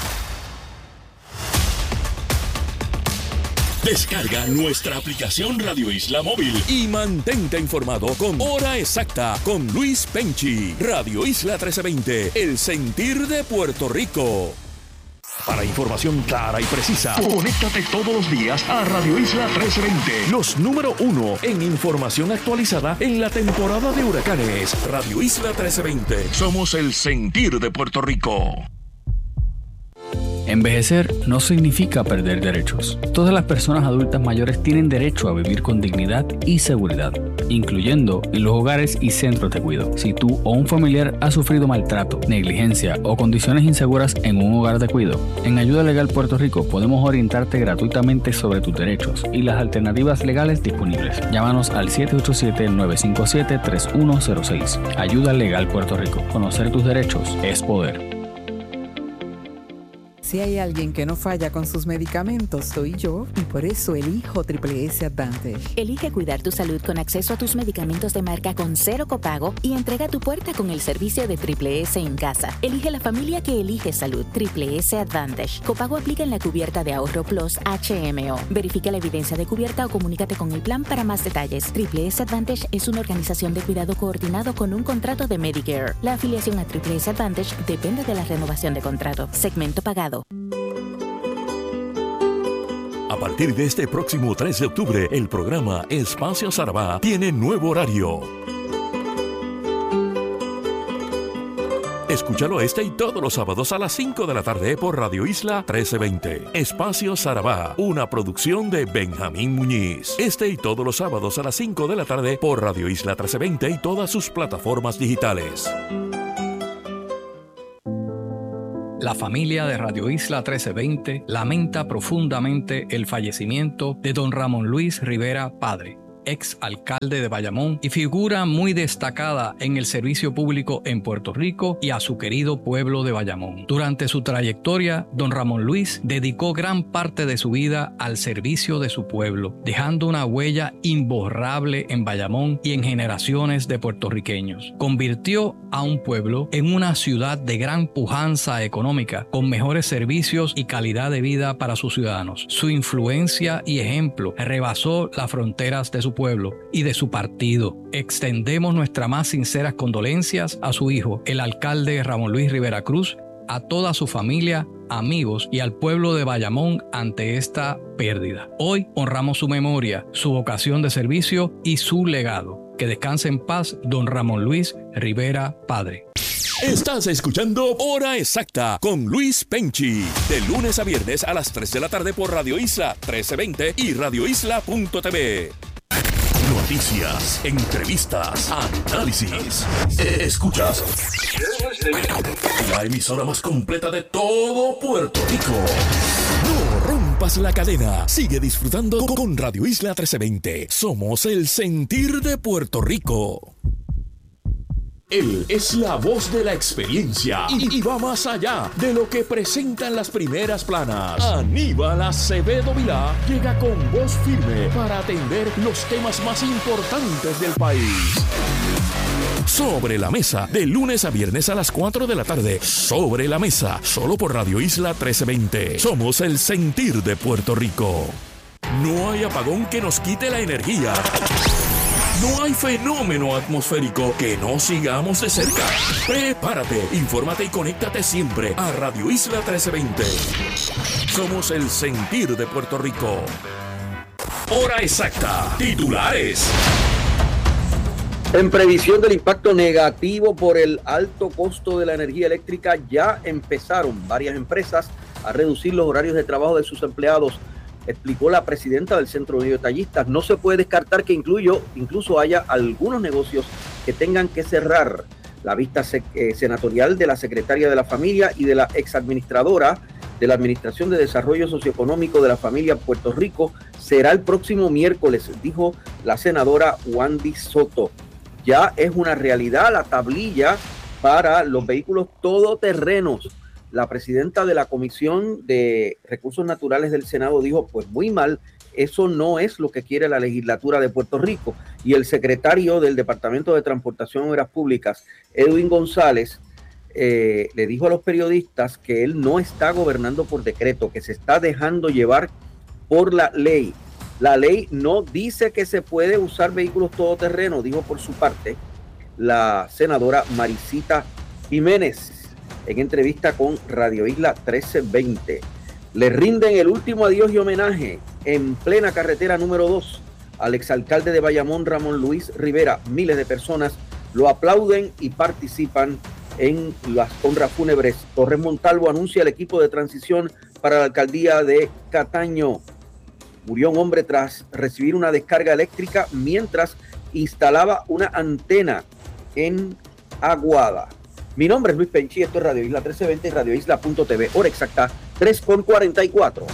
Descarga nuestra aplicación Radio Isla Móvil y mantente informado con Hora Exacta con Luis Penchi. Radio Isla trece veinte, el sentir de Puerto Rico. Para información clara y precisa, conéctate todos los días a Radio Isla trece veinte, los número uno en información actualizada en la temporada de huracanes. Radio Isla trece veinte, somos el sentir de Puerto Rico. Envejecer no significa perder derechos. Todas las personas adultas mayores tienen derecho a vivir con dignidad y seguridad, incluyendo en los hogares y centros de cuidado. Si tú o un familiar ha sufrido maltrato, negligencia o condiciones inseguras en un hogar de cuidado, en Ayuda Legal Puerto Rico podemos orientarte gratuitamente sobre tus derechos y las alternativas legales disponibles. Llámanos al siete ocho siete, nueve cinco siete, tres uno cero seis. Ayuda Legal Puerto Rico. Conocer tus derechos es poder. Si hay alguien que no falla con sus medicamentos, soy yo, y por eso elijo Triple S Advantage. Elige cuidar tu salud con acceso a tus medicamentos de marca con cero copago y entrega a tu puerta con el servicio de Triple S en casa. Elige la familia que elige salud. Triple S Advantage. Copago aplica en la cubierta de Ahorro Plus H M O. Verifica la evidencia de cubierta o comunícate con el plan para más detalles. Triple S Advantage es una organización de cuidado coordinado con un contrato de Medicare. La afiliación a Triple S Advantage depende de la renovación de contrato. Segmento pagado. A partir de este próximo tres de octubre, el programa Espacio Sarabá tiene nuevo horario. Escúchalo este y todos los sábados a las cinco de la tarde por Radio Isla trece veinte. Espacio Sarabá, una producción de Benjamín Muñiz. Este y todos los sábados a las cinco de la tarde por Radio Isla trece veinte y todas sus plataformas digitales. La familia de Radio Isla trece veinte lamenta profundamente el fallecimiento de don Ramón Luis Rivera Padre, ex alcalde de Bayamón y figura muy destacada en el servicio público en Puerto Rico y a su querido pueblo de Bayamón. Durante su trayectoria, don Ramón Luis dedicó gran parte de su vida al servicio de su pueblo, dejando una huella imborrable en Bayamón y en generaciones de puertorriqueños. Convirtió a un pueblo en una ciudad de gran pujanza económica, con mejores servicios y calidad de vida para sus ciudadanos. Su influencia y ejemplo rebasó las fronteras de su pueblo y de su partido. Extendemos nuestras más sinceras condolencias a su hijo, el alcalde Ramón Luis Rivera Cruz, a toda su familia, amigos y al pueblo de Bayamón ante esta pérdida. Hoy honramos su memoria, su vocación de servicio y su legado. Que descanse en paz don Ramón Luis Rivera Padre. Estás escuchando Hora Exacta con Luis Penchi, de lunes a viernes a las tres de la tarde por Radio Isla trece veinte y radio isla punto t v. Noticias, entrevistas, análisis. Escuchas la emisora más completa de todo Puerto Rico. No rompas la cadena. Sigue disfrutando con Radio Isla trece veinte. Somos el sentir de Puerto Rico. Él es la voz de la experiencia y, y va más allá de lo que presentan las primeras planas. Aníbal Acevedo Vilá llega con voz firme para atender los temas más importantes del país. Sobre la Mesa, de lunes a viernes a las cuatro de la tarde. Sobre la Mesa, solo por Radio Isla trece veinte. Somos el sentir de Puerto Rico. No hay apagón que nos quite la energía. No hay fenómeno atmosférico que no sigamos de cerca. Prepárate, infórmate y conéctate siempre a Radio Isla trece veinte. Somos el sentir de Puerto Rico. Hora exacta. Titulares. En previsión del impacto negativo por el alto costo de la energía eléctrica, ya empezaron varias empresas a reducir los horarios de trabajo de sus empleados, explicó la presidenta del Centro Unido de Tallistas. No se puede descartar que incluyo, incluso haya algunos negocios que tengan que cerrar. La vista se, eh, senatorial de la secretaria de la Familia y de la exadministradora de la Administración de Desarrollo Socioeconómico de la Familia Puerto Rico será el próximo miércoles, dijo la senadora Wandy Soto. Ya es una realidad la tablilla para los vehículos todoterrenos. La presidenta de la Comisión de Recursos Naturales del Senado dijo, pues muy mal, eso no es lo que quiere la legislatura de Puerto Rico. Y el secretario del Departamento de Transportación y Obras Públicas, Edwin González, eh, le dijo a los periodistas que él no está gobernando por decreto, que se está dejando llevar por la ley. La ley no dice que se puede usar vehículos todoterrenos, dijo por su parte la senadora Marisita Jiménez en entrevista con Radio Isla trece veinte. Le rinden el último adiós y homenaje en plena carretera número dos al exalcalde de Bayamón, Ramón Luis Rivera. Miles de personas lo aplauden y participan en las honras fúnebres. Torres Montalvo anuncia el equipo de transición para la alcaldía de Cataño. Murió un hombre tras recibir una descarga eléctrica mientras instalaba una antena en Aguada. Mi nombre es Luis Penchi, esto es Radio Isla trece veinte y radio isla punto t v. Hora exacta, tres con cuarenta y cuatro.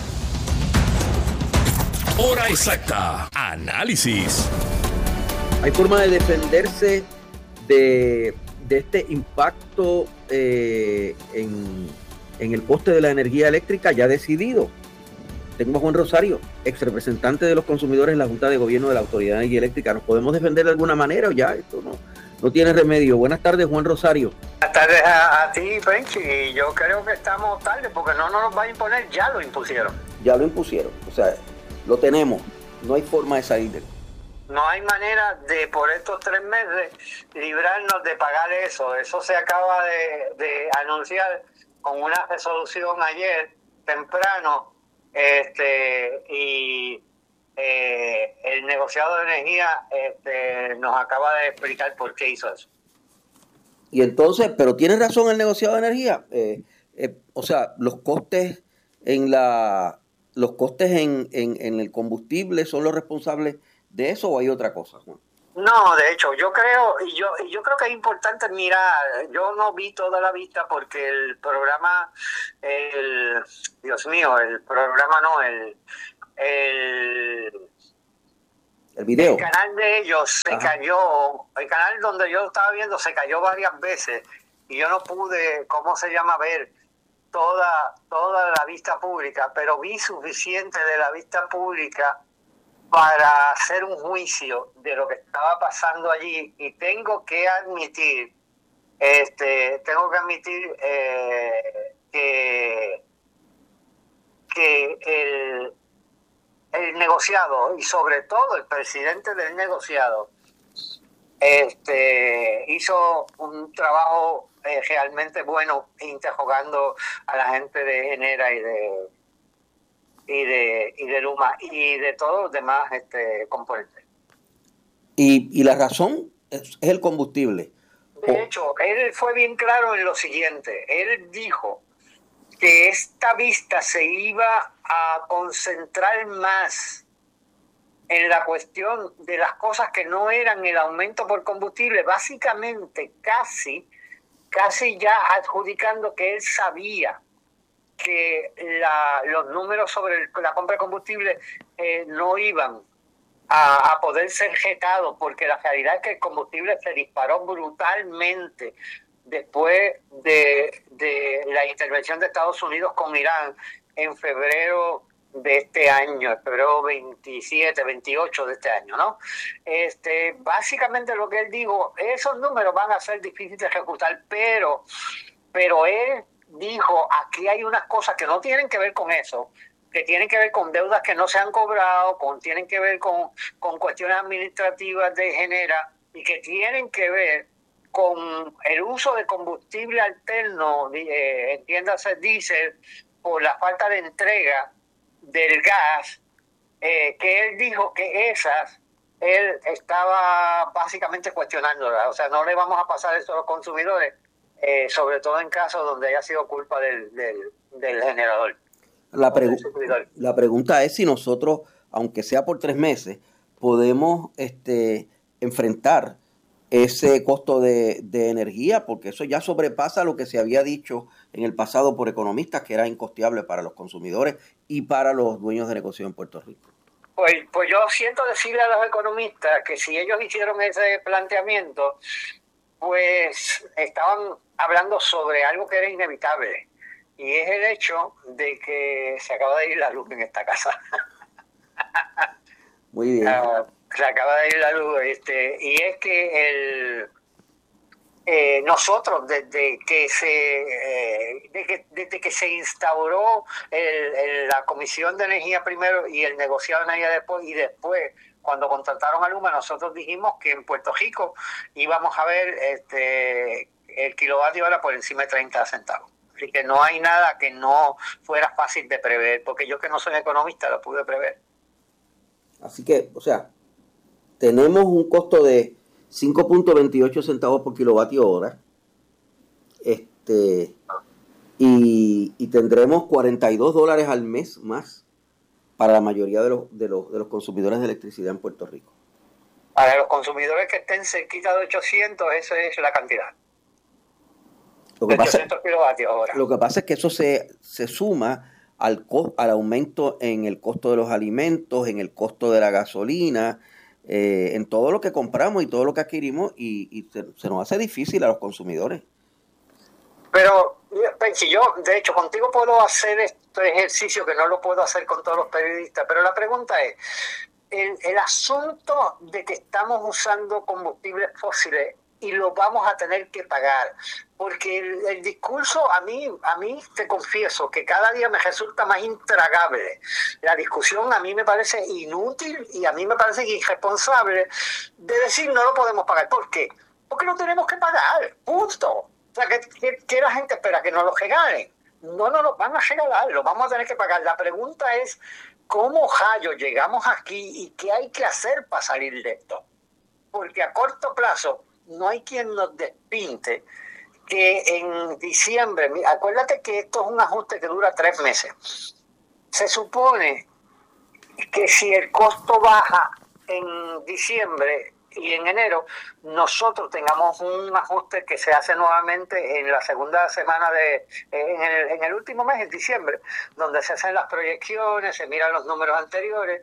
Hora exacta. Análisis. Hay forma de defenderse de, de este impacto eh, en, en el coste de la energía eléctrica ya decidido. Tengo a Juan Rosario, ex representante de los consumidores en la Junta de Gobierno de la Autoridad de Energía Eléctrica. ¿Nos podemos defender de alguna manera o ya esto no, no tiene remedio? Buenas tardes, Juan Rosario. Buenas tardes a, a ti, Penchi. Y yo creo que estamos tarde porque no nos va a imponer, ya lo impusieron. Ya lo impusieron, o sea, lo tenemos. No hay forma de salir de él. No hay manera de, por estos tres meses, librarnos de pagar eso. Eso se acaba de, de anunciar con una resolución ayer temprano. Este y eh, el negociado de energía este, nos acaba de explicar por qué hizo eso. Y entonces, pero tiene razón el negociado de energía. Eh, eh, o sea, los costes en la los costes en, en, en el combustible son los responsables de eso, ¿o hay otra cosa, Juan? No, de hecho, yo creo, y yo, y yo creo que es importante mirar. Yo no vi toda la vista porque el programa, el Dios mío, el programa no, el el el video. El canal de ellos se Ajá. cayó, el canal donde yo estaba viendo se cayó varias veces y yo no pude, ¿cómo se llama? Ver toda toda la vista pública, pero vi suficiente de la vista pública para hacer un juicio de lo que estaba pasando allí, y tengo que admitir, este, tengo que admitir eh, que, que el, el negociado, y sobre todo el presidente del negociado, este, hizo un trabajo eh, realmente bueno interrogando a la gente de Genera y de y de y de Luma y de todos los demás este componentes. Y, y la razón es, es el combustible. De oh. hecho, él fue bien claro en lo siguiente. Él dijo que esta vista se iba a concentrar más en la cuestión de las cosas que no eran el aumento por combustible, básicamente casi, casi ya adjudicando que él sabía que la, los números sobre el, la compra de combustible eh, no iban a, a poder ser jetados, porque la realidad es que el combustible se disparó brutalmente después de, de la intervención de Estados Unidos con Irán en febrero de este año, en febrero veintisiete, veintiocho de este año, ¿no? Este, básicamente lo que él dijo, esos números van a ser difíciles de ejecutar, pero, pero él dijo, aquí hay unas cosas que no tienen que ver con eso, que tienen que ver con deudas que no se han cobrado, con tienen que ver con, con cuestiones administrativas de Genera, y que tienen que ver con el uso de combustible alterno, eh, entiéndase diésel, por la falta de entrega del gas, eh, que él dijo que esas, él estaba básicamente cuestionándolas. O sea, no le vamos a pasar eso a los consumidores, Eh, sobre todo en casos donde haya sido culpa del, del, del generador. La, pregu la pregunta es si nosotros, aunque sea por tres meses, podemos este, enfrentar ese costo de, de energía, porque eso ya sobrepasa lo que se había dicho en el pasado por economistas, que era incosteable para los consumidores y para los dueños de negocio en Puerto Rico. Pues, pues yo siento decirle a los economistas que si ellos hicieron ese planteamiento, pues estaban hablando sobre algo que era inevitable, y es el hecho de que se acaba de ir la luz en esta casa. Muy bien. Uh, se acaba de ir la luz, este, y es que el eh, nosotros desde que se eh, desde, que, desde que se instauró el, el, la Comisión de Energía primero y el negociado de energía después, y después cuando contrataron a Luma, nosotros dijimos que en Puerto Rico íbamos a ver este el kilovatio hora por encima de treinta centavos. Así que no hay nada que no fuera fácil de prever, porque yo que no soy economista lo pude prever. Así que, o sea, tenemos un costo de cinco punto veintiocho centavos por kilovatio hora, este, y, y tendremos cuarenta y dos dólares al mes más para la mayoría de los, de los, de los consumidores de electricidad en Puerto Rico. Para los consumidores que estén cerquita de ochocientos, esa es la cantidad. Lo que, pasa, lo que pasa es que eso se, se suma al, co al aumento en el costo de los alimentos, en el costo de la gasolina, eh, en todo lo que compramos y todo lo que adquirimos, y, y se, se nos hace difícil a los consumidores. Pero, si yo, de hecho, contigo puedo hacer este ejercicio que no lo puedo hacer con todos los periodistas, pero la pregunta es, el, el asunto de que estamos usando combustibles fósiles y lo vamos a tener que pagar, porque el, el discurso a mí, a mí te confieso que cada día me resulta más intragable. La discusión a mí me parece inútil y a mí me parece irresponsable de decir no lo podemos pagar. ¿Por qué? Porque lo tenemos que pagar, punto. O sea, que, que, que la gente espera que nos lo regalen. No nos lo van a regalar, lo vamos a tener que pagar. La pregunta es, ¿cómo rayos llegamos aquí y qué hay que hacer para salir de esto? Porque a corto plazo no hay quien nos despinte que en diciembre, acuérdate que esto es un ajuste que dura tres meses. Se supone que si el costo baja en diciembre y en enero, nosotros tengamos un ajuste que se hace nuevamente en la segunda semana de, en el, en el último mes, en diciembre, donde se hacen las proyecciones, se miran los números anteriores.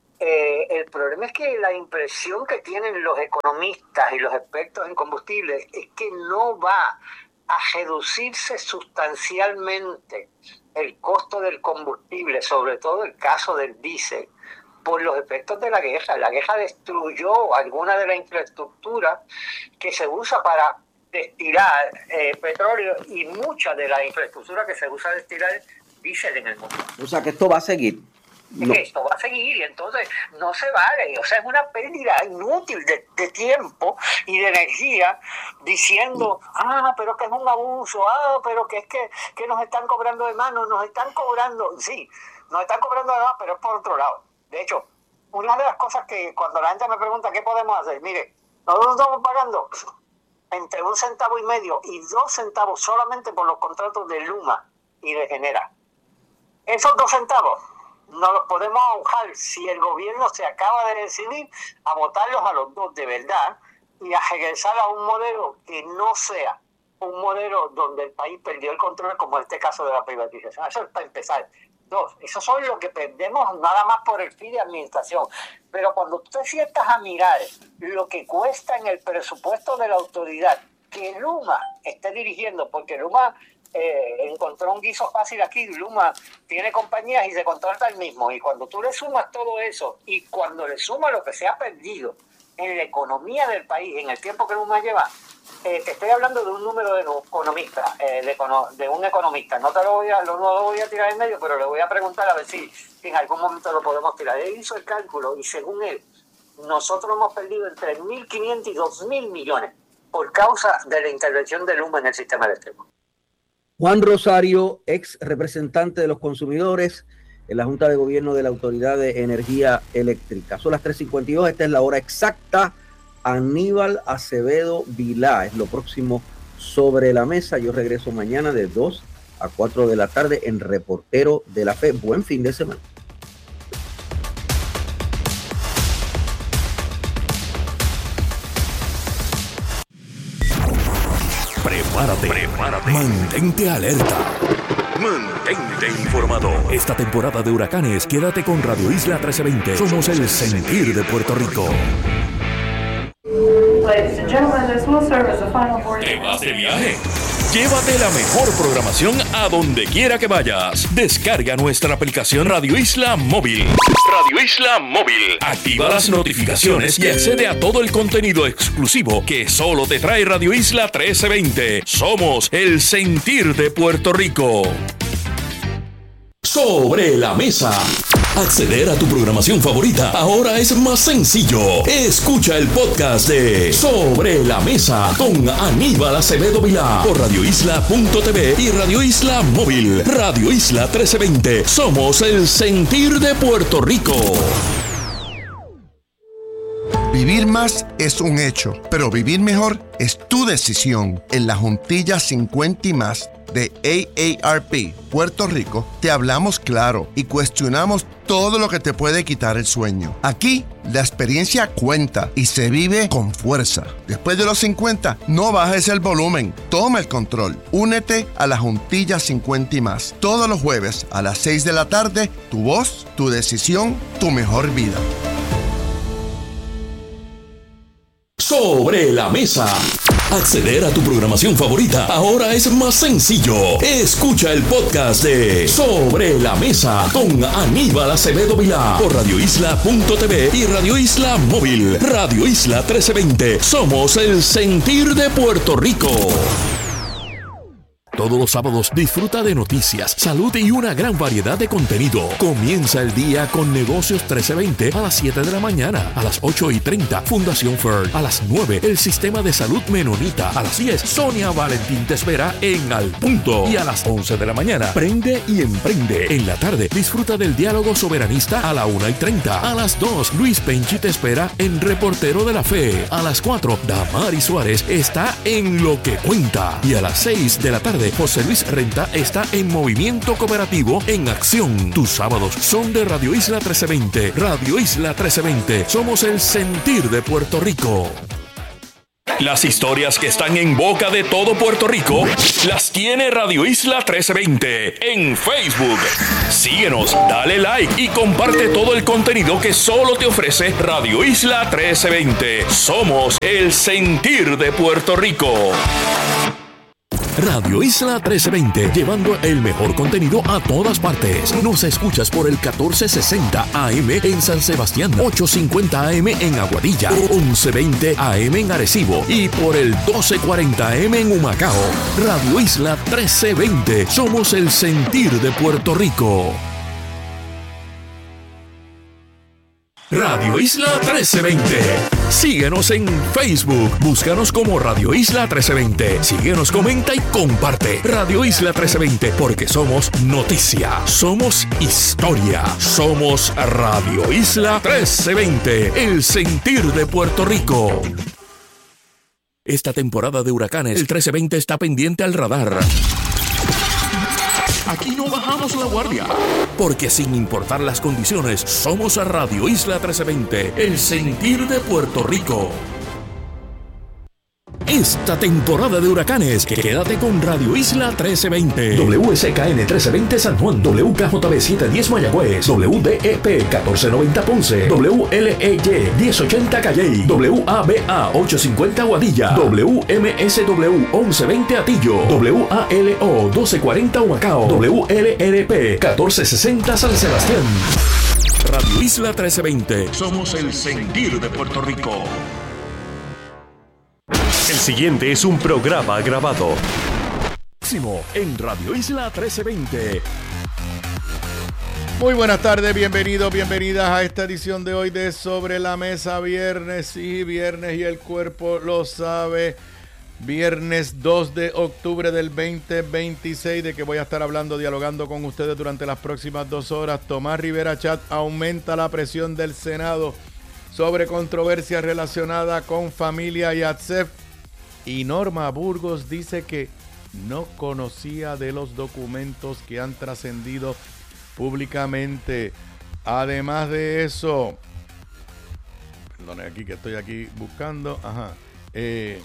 Eh, el problema es que la impresión que tienen los economistas y los expertos en combustibles es que no va a reducirse sustancialmente el costo del combustible, sobre todo el caso del diésel, por los efectos de la guerra. La guerra destruyó alguna de la infraestructura que se usa para destilar eh, petróleo y mucha de la infraestructura que se usa para destilar diésel en el mundo. O sea que esto va a seguir. No. Esto va a seguir y entonces no se vale, o sea, es una pérdida inútil de, de tiempo y de energía diciendo, ah, pero que es un abuso, ah, pero que es que, que nos están cobrando de más, no, nos están cobrando, sí, nos están cobrando de más, pero es por otro lado. De hecho, una de las cosas que cuando la gente me pregunta qué podemos hacer, mire, nosotros estamos pagando entre un centavo y medio y dos centavos solamente por los contratos de Luma y de Genera. Esos dos centavos no los podemos ahogar si el gobierno se acaba de decidir a votarlos a los dos de verdad y a regresar a un modelo que no sea un modelo donde el país perdió el control, como este caso de la privatización. Eso es para empezar. Dos, eso son lo que perdemos nada más por el fin de administración. Pero cuando tú te sientas a mirar lo que cuesta en el presupuesto de la autoridad que Luma esté dirigiendo, porque Luma eh, encontró un guiso fácil aquí, Luma tiene compañías y se contrata el mismo, y cuando tú le sumas todo eso y cuando le sumas lo que se ha perdido en la economía del país en el tiempo que Luma lleva, eh, te estoy hablando de un número de economistas, eh, de, de un economista, no te lo voy a, no lo voy a tirar en medio, pero le voy a preguntar a ver si, si en algún momento lo podemos tirar. Él hizo el cálculo y según él, nosotros hemos perdido entre mil quinientos y dos mil millones por causa de la intervención de Luma en el sistema eléctrico. Juan Rosario, ex representante de los consumidores en la Junta de Gobierno de la Autoridad de Energía Eléctrica. Son las tres cincuenta y dos, esta es la hora exacta. Aníbal Acevedo Vilá es lo próximo sobre la mesa. Yo regreso mañana de dos a cuatro de la tarde en Reportero de la Fe. Buen fin de semana. Prepárate, prepárate. Mantente alerta. Mantente informado. Esta temporada de huracanes, quédate con Radio Isla trece veinte. Somos el sentir de Puerto Rico. ¿Te vas de viaje? Llévate la mejor programación a donde quiera que vayas. Descarga nuestra aplicación Radio Isla Móvil. Radio Isla Móvil. Activa las notificaciones y accede a todo el contenido exclusivo que solo te trae Radio Isla trece veinte. Somos el sentir de Puerto Rico. Sobre la mesa. Acceder a tu programación favorita ahora es más sencillo. Escucha el podcast de Sobre la Mesa con Aníbal Acevedo Vilá por radio isla punto t v y Radio Isla Móvil. Radio Isla trece veinte. Somos el sentir de Puerto Rico. Vivir más es un hecho, pero vivir mejor es tu decisión. En la Juntilla cincuenta y más de A A R P Puerto Rico, te hablamos claro y cuestionamos todo lo que te puede quitar el sueño. Aquí, la experiencia cuenta y se vive con fuerza. Después de los cincuenta, no bajes el volumen, toma el control. Únete a la Juntilla cincuenta y más. Todos los jueves a las seis de la tarde, tu voz, tu decisión, tu mejor vida. Sobre la mesa. Acceder a tu programación favorita ahora es más sencillo. Escucha el podcast de Sobre la Mesa con Aníbal Acevedo Vilá por radio isla punto t v y Radio Isla Móvil. Radio Isla trece veinte. Somos el sentir de Puerto Rico. Todos los sábados disfruta de noticias, salud y una gran variedad de contenido. Comienza el día con Negocios trece veinte a las siete de la mañana. A las ocho y treinta, Fundación Fern. A las nueve, el Sistema de Salud Menonita. A las diez, Sonia Valentín te espera en Al Punto. Y a las once de la mañana, Prende y Emprende. En la tarde, disfruta del diálogo soberanista a la una y treinta. A las dos, Luis Penchi te espera en Reportero de la Fe. A las cuatro, Damari Suárez está en Lo que Cuenta. Y a las seis de la tarde, José Luis Renta está en Movimiento Cooperativo en Acción. Tus sábados son de Radio Isla trece veinte. Radio Isla trece veinte. Somos el sentir de Puerto Rico. Las historias que están en boca de todo Puerto Rico las tiene Radio Isla trece veinte en Facebook. Síguenos, dale like y comparte todo el contenido que solo te ofrece Radio Isla trece veinte. Somos el sentir de Puerto Rico. Radio Isla trece veinte, llevando el mejor contenido a todas partes. Nos escuchas por el catorce sesenta A M en San Sebastián, ochocientos cincuenta A M en Aguadilla, once veinte A M en Arecibo y por el doce cuarenta A M en Humacao. Radio Isla trece veinte, somos el sentir de Puerto Rico. Radio Isla trece veinte. Síguenos en Facebook. Búscanos como Radio Isla trece veinte. Síguenos, comenta y comparte. Radio Isla trece veinte, porque somos noticia, somos historia, somos Radio Isla trece veinte, el sentir de Puerto Rico. Esta temporada de huracanes, el trece veinte está pendiente al radar. Aquí no bajamos la guardia, porque sin importar las condiciones, somos a Radio Isla trece veinte, el sentir de Puerto Rico. Esta temporada de huracanes, quédate con Radio Isla trece veinte. W S K N trece veinte San Juan, W K J B setecientos diez Mayagüez, W D E P catorce noventa Ponce, W L E Y diez ochenta Calley, W A B A ochocientos cincuenta Guadilla, W M S W once veinte Atillo, W A L O doce cuarenta Humacao, W L R P catorce sesenta San Sebastián. Radio Isla trece veinte, somos el sentir de Puerto Rico. El siguiente es un programa grabado. Próximo en Radio Isla trece veinte. Muy buenas tardes, bienvenidos, bienvenidas a esta edición de hoy de Sobre la Mesa, viernes, sí, viernes y el cuerpo lo sabe. Viernes dos de octubre del veinte veintiséis, de que voy a estar hablando, dialogando con ustedes durante las próximas dos horas. Tomás Rivera Chat, aumenta la presión del Senado sobre controversia relacionada con familia y A T S E F. Y Norma Burgos dice que no conocía de los documentos que han trascendido públicamente. Además de eso, perdone aquí que estoy aquí buscando, ajá, eh,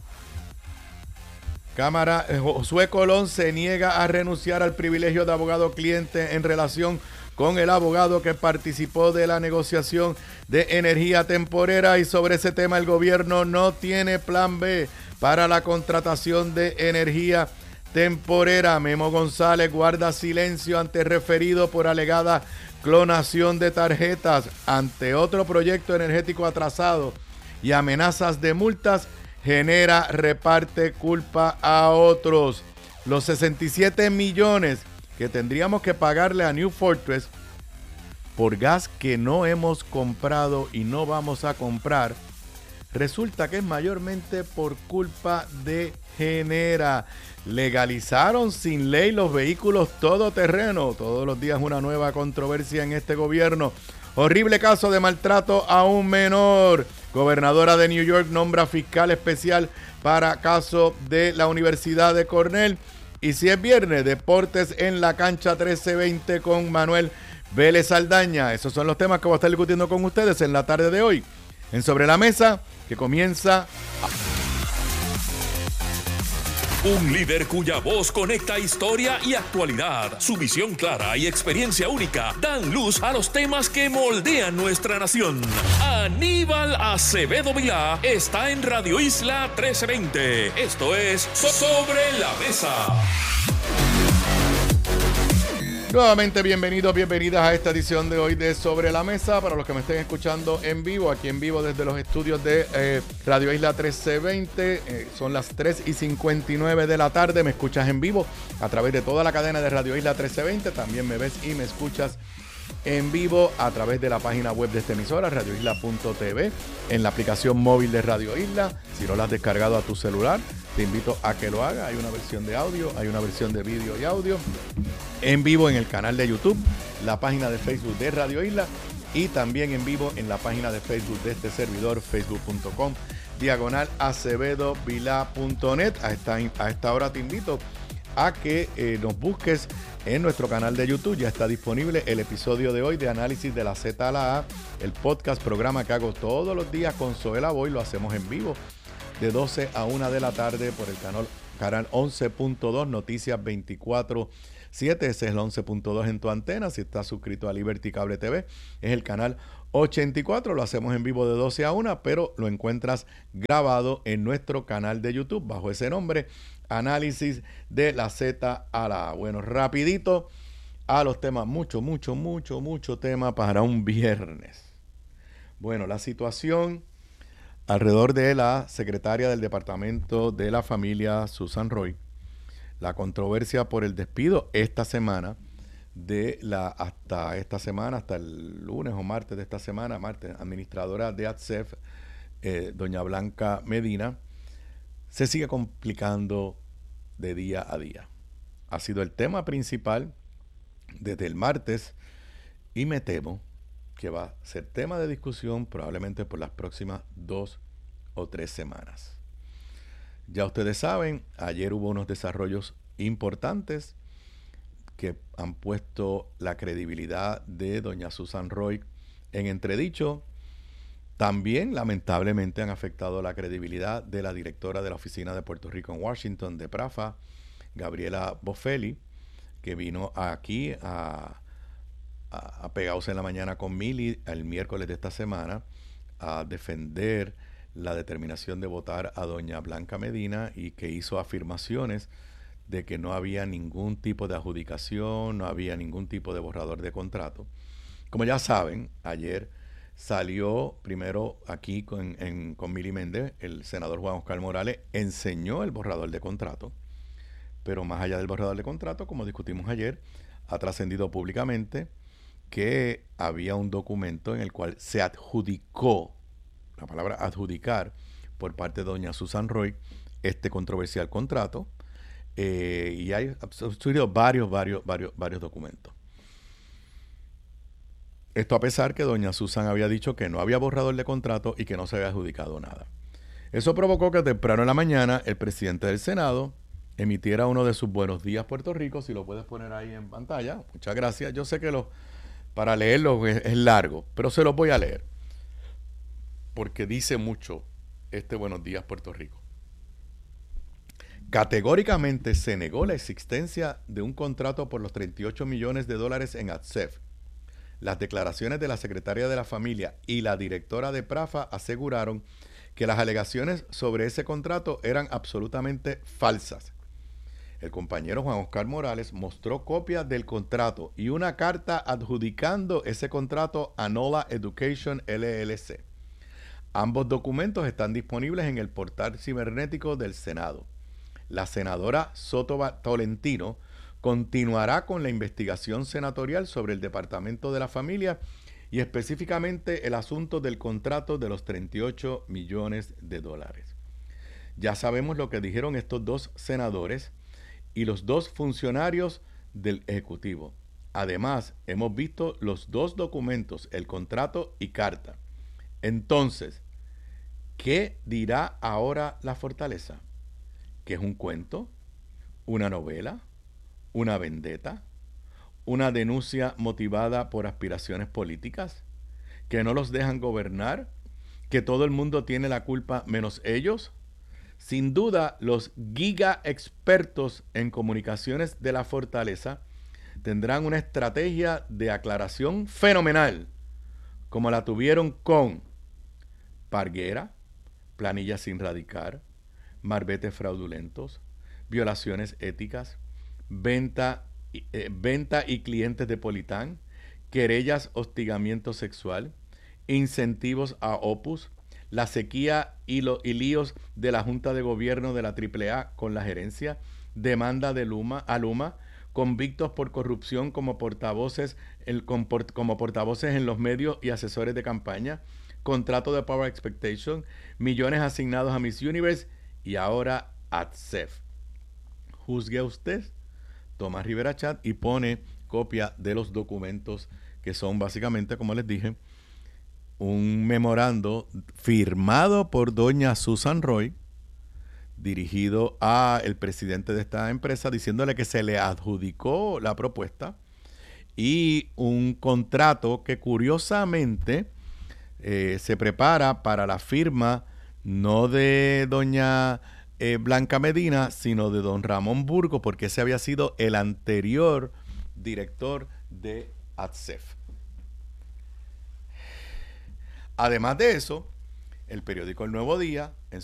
Cámara, eh, Josué Colón se niega a renunciar al privilegio de abogado cliente en relación con el abogado que participó de la negociación de energía temporera, y sobre ese tema el gobierno no tiene plan B para la contratación de energía temporera. Memo González guarda silencio ante referido por alegada clonación de tarjetas. Ante otro proyecto energético atrasado y amenazas de multas, genera reparte culpa a otros. Los sesenta y siete millones que tendríamos que pagarle a New Fortress por gas que no hemos comprado y no vamos a comprar, resulta que es mayormente por culpa de Genera. Legalizaron sin ley los vehículos todoterreno. Todos los días una nueva controversia en este gobierno. Horrible caso de maltrato a un menor. Gobernadora de New York nombra fiscal especial para caso de la Universidad de Cornell. Y si es viernes, deportes en la cancha trece veinte con Manuel Vélez Aldaña. Esos son los temas que voy a estar discutiendo con ustedes en la tarde de hoy, en Sobre la Mesa, que comienza a... Un líder cuya voz conecta historia y actualidad. Su visión clara y experiencia única dan luz a los temas que moldean nuestra nación. Aníbal Acevedo Vilá está en Radio Isla trece veinte. Esto es Sobre la Mesa. Nuevamente bienvenidos, bienvenidas a esta edición de hoy de Sobre la Mesa. Para los que me estén escuchando en vivo, aquí en vivo desde los estudios de eh, Radio Isla trece veinte, eh, son las tres y cincuenta y nueve de la tarde. Me escuchas en vivo a través de toda la cadena de Radio Isla trece veinte. También me ves y me escuchas en vivo a través de la página web de esta emisora, radio isla punto t v, en la aplicación móvil de Radio Isla. Si no la has descargado a tu celular, te invito a que lo hagas. Hay una versión de audio, hay una versión de vídeo y audio. En vivo en el canal de YouTube, la página de Facebook de Radio Isla y también en vivo en la página de Facebook de este servidor, facebook punto com, diagonal acevedo vilá punto net. A esta, a esta hora te invito a que eh, nos busques en nuestro canal de YouTube. Ya está disponible el episodio de hoy de Análisis de la Z a la A, el podcast, programa que hago todos los días con Zoela Boy. Lo hacemos en vivo de doce a una de la tarde por el canal, canal once punto dos, Noticias veinticuatro siete. Ese es el once punto dos en tu antena. Si estás suscrito a Liberty Cable T V, es el canal ochenta y cuatro. Lo hacemos en vivo de doce a una, pero lo encuentras grabado en nuestro canal de YouTube bajo ese nombre, Análisis de la Z a la A. Bueno, rapidito a los temas. Mucho, mucho, mucho, mucho tema para un viernes. Bueno, la situación alrededor de la secretaria del Departamento de la Familia, Susan Roy, la controversia por el despido esta semana, de la hasta esta semana, hasta el lunes o martes de esta semana, martes, administradora de A T S E F, eh, doña Blanca Medina, se sigue complicando de día a día. Ha sido el tema principal desde el martes y me temo que va a ser tema de discusión probablemente por las próximas dos o tres semanas. Ya ustedes saben, ayer hubo unos desarrollos importantes que han puesto la credibilidad de doña Susan Roy en entredicho. También, lamentablemente, han afectado la credibilidad de la directora de la Oficina de Puerto Rico en Washington, de PRAFA, Gabriela Boffelli, que vino aquí a, a, a Pegados en la Mañana con Mili el miércoles de esta semana a defender la determinación de votar a doña Blanca Medina y que hizo afirmaciones de que no había ningún tipo de adjudicación, no había ningún tipo de borrador de contrato. Como ya saben, ayer salió primero aquí con, en, con Mili Méndez, el senador Juan Oscar Morales enseñó el borrador de contrato, pero más allá del borrador de contrato, como discutimos ayer, ha trascendido públicamente que había un documento en el cual se adjudicó, la palabra adjudicar, por parte de doña Susan Roy, este controversial contrato, eh, y hay surgido varios, varios, varios, varios documentos. Esto a pesar que doña Susan había dicho que no había borrador de contrato y que no se había adjudicado nada. Eso provocó que temprano en la mañana el presidente del Senado emitiera uno de sus Buenos Días Puerto Rico, si lo puedes poner ahí en pantalla. Muchas gracias. Yo sé que lo, para leerlo es, es largo, pero se los voy a leer, porque dice mucho este Buenos Días Puerto Rico. Categóricamente se negó la existencia de un contrato por los treinta y ocho millones de dólares en A T S E F. Las declaraciones de la secretaria de la Familia y la directora de PRAFA aseguraron que las alegaciones sobre ese contrato eran absolutamente falsas. El compañero Juan Oscar Morales mostró copias del contrato y una carta adjudicando ese contrato a Nola Education L L C. Ambos documentos están disponibles en el portal cibernético del Senado. La senadora Soto Tolentino continuará con la investigación senatorial sobre el Departamento de la Familia y específicamente el asunto del contrato de los treinta y ocho millones de dólares. Ya sabemos lo que dijeron estos dos senadores y los dos funcionarios del Ejecutivo. Además, hemos visto los dos documentos, el contrato y carta. Entonces, ¿qué dirá ahora la Fortaleza? ¿Que es un cuento? ¿Una novela? ¿Una vendetta? ¿Una denuncia motivada por aspiraciones políticas? ¿Que no los dejan gobernar? ¿Que todo el mundo tiene la culpa menos ellos? Sin duda, los giga expertos en comunicaciones de la Fortaleza tendrán una estrategia de aclaración fenomenal, como la tuvieron con Parguera, planillas sin radicar, marbetes fraudulentos, violaciones éticas, venta eh, venta y clientes de Politán, querellas, hostigamiento sexual, incentivos a Opus, la sequía y, lo, y líos de la Junta de Gobierno de la triple A con la gerencia, demanda de Luma, a Luma, convictos por corrupción como portavoces, el, como portavoces en los medios y asesores de campaña, contrato de Power Expectation, millones asignados a Miss Universe y ahora A T S E F. Juzgue usted, Tomás Rivera Chat, y pone copia de los documentos que son básicamente, como les dije, un memorando firmado por doña Susan Roy, dirigido a el presidente de esta empresa, diciéndole que se le adjudicó la propuesta, y un contrato que curiosamente eh, se prepara para la firma no de doña eh, Blanca Medina, sino de don Ramón Burgo, porque ese había sido el anterior director de A T S E F. Además de eso, el periódico El Nuevo Día, en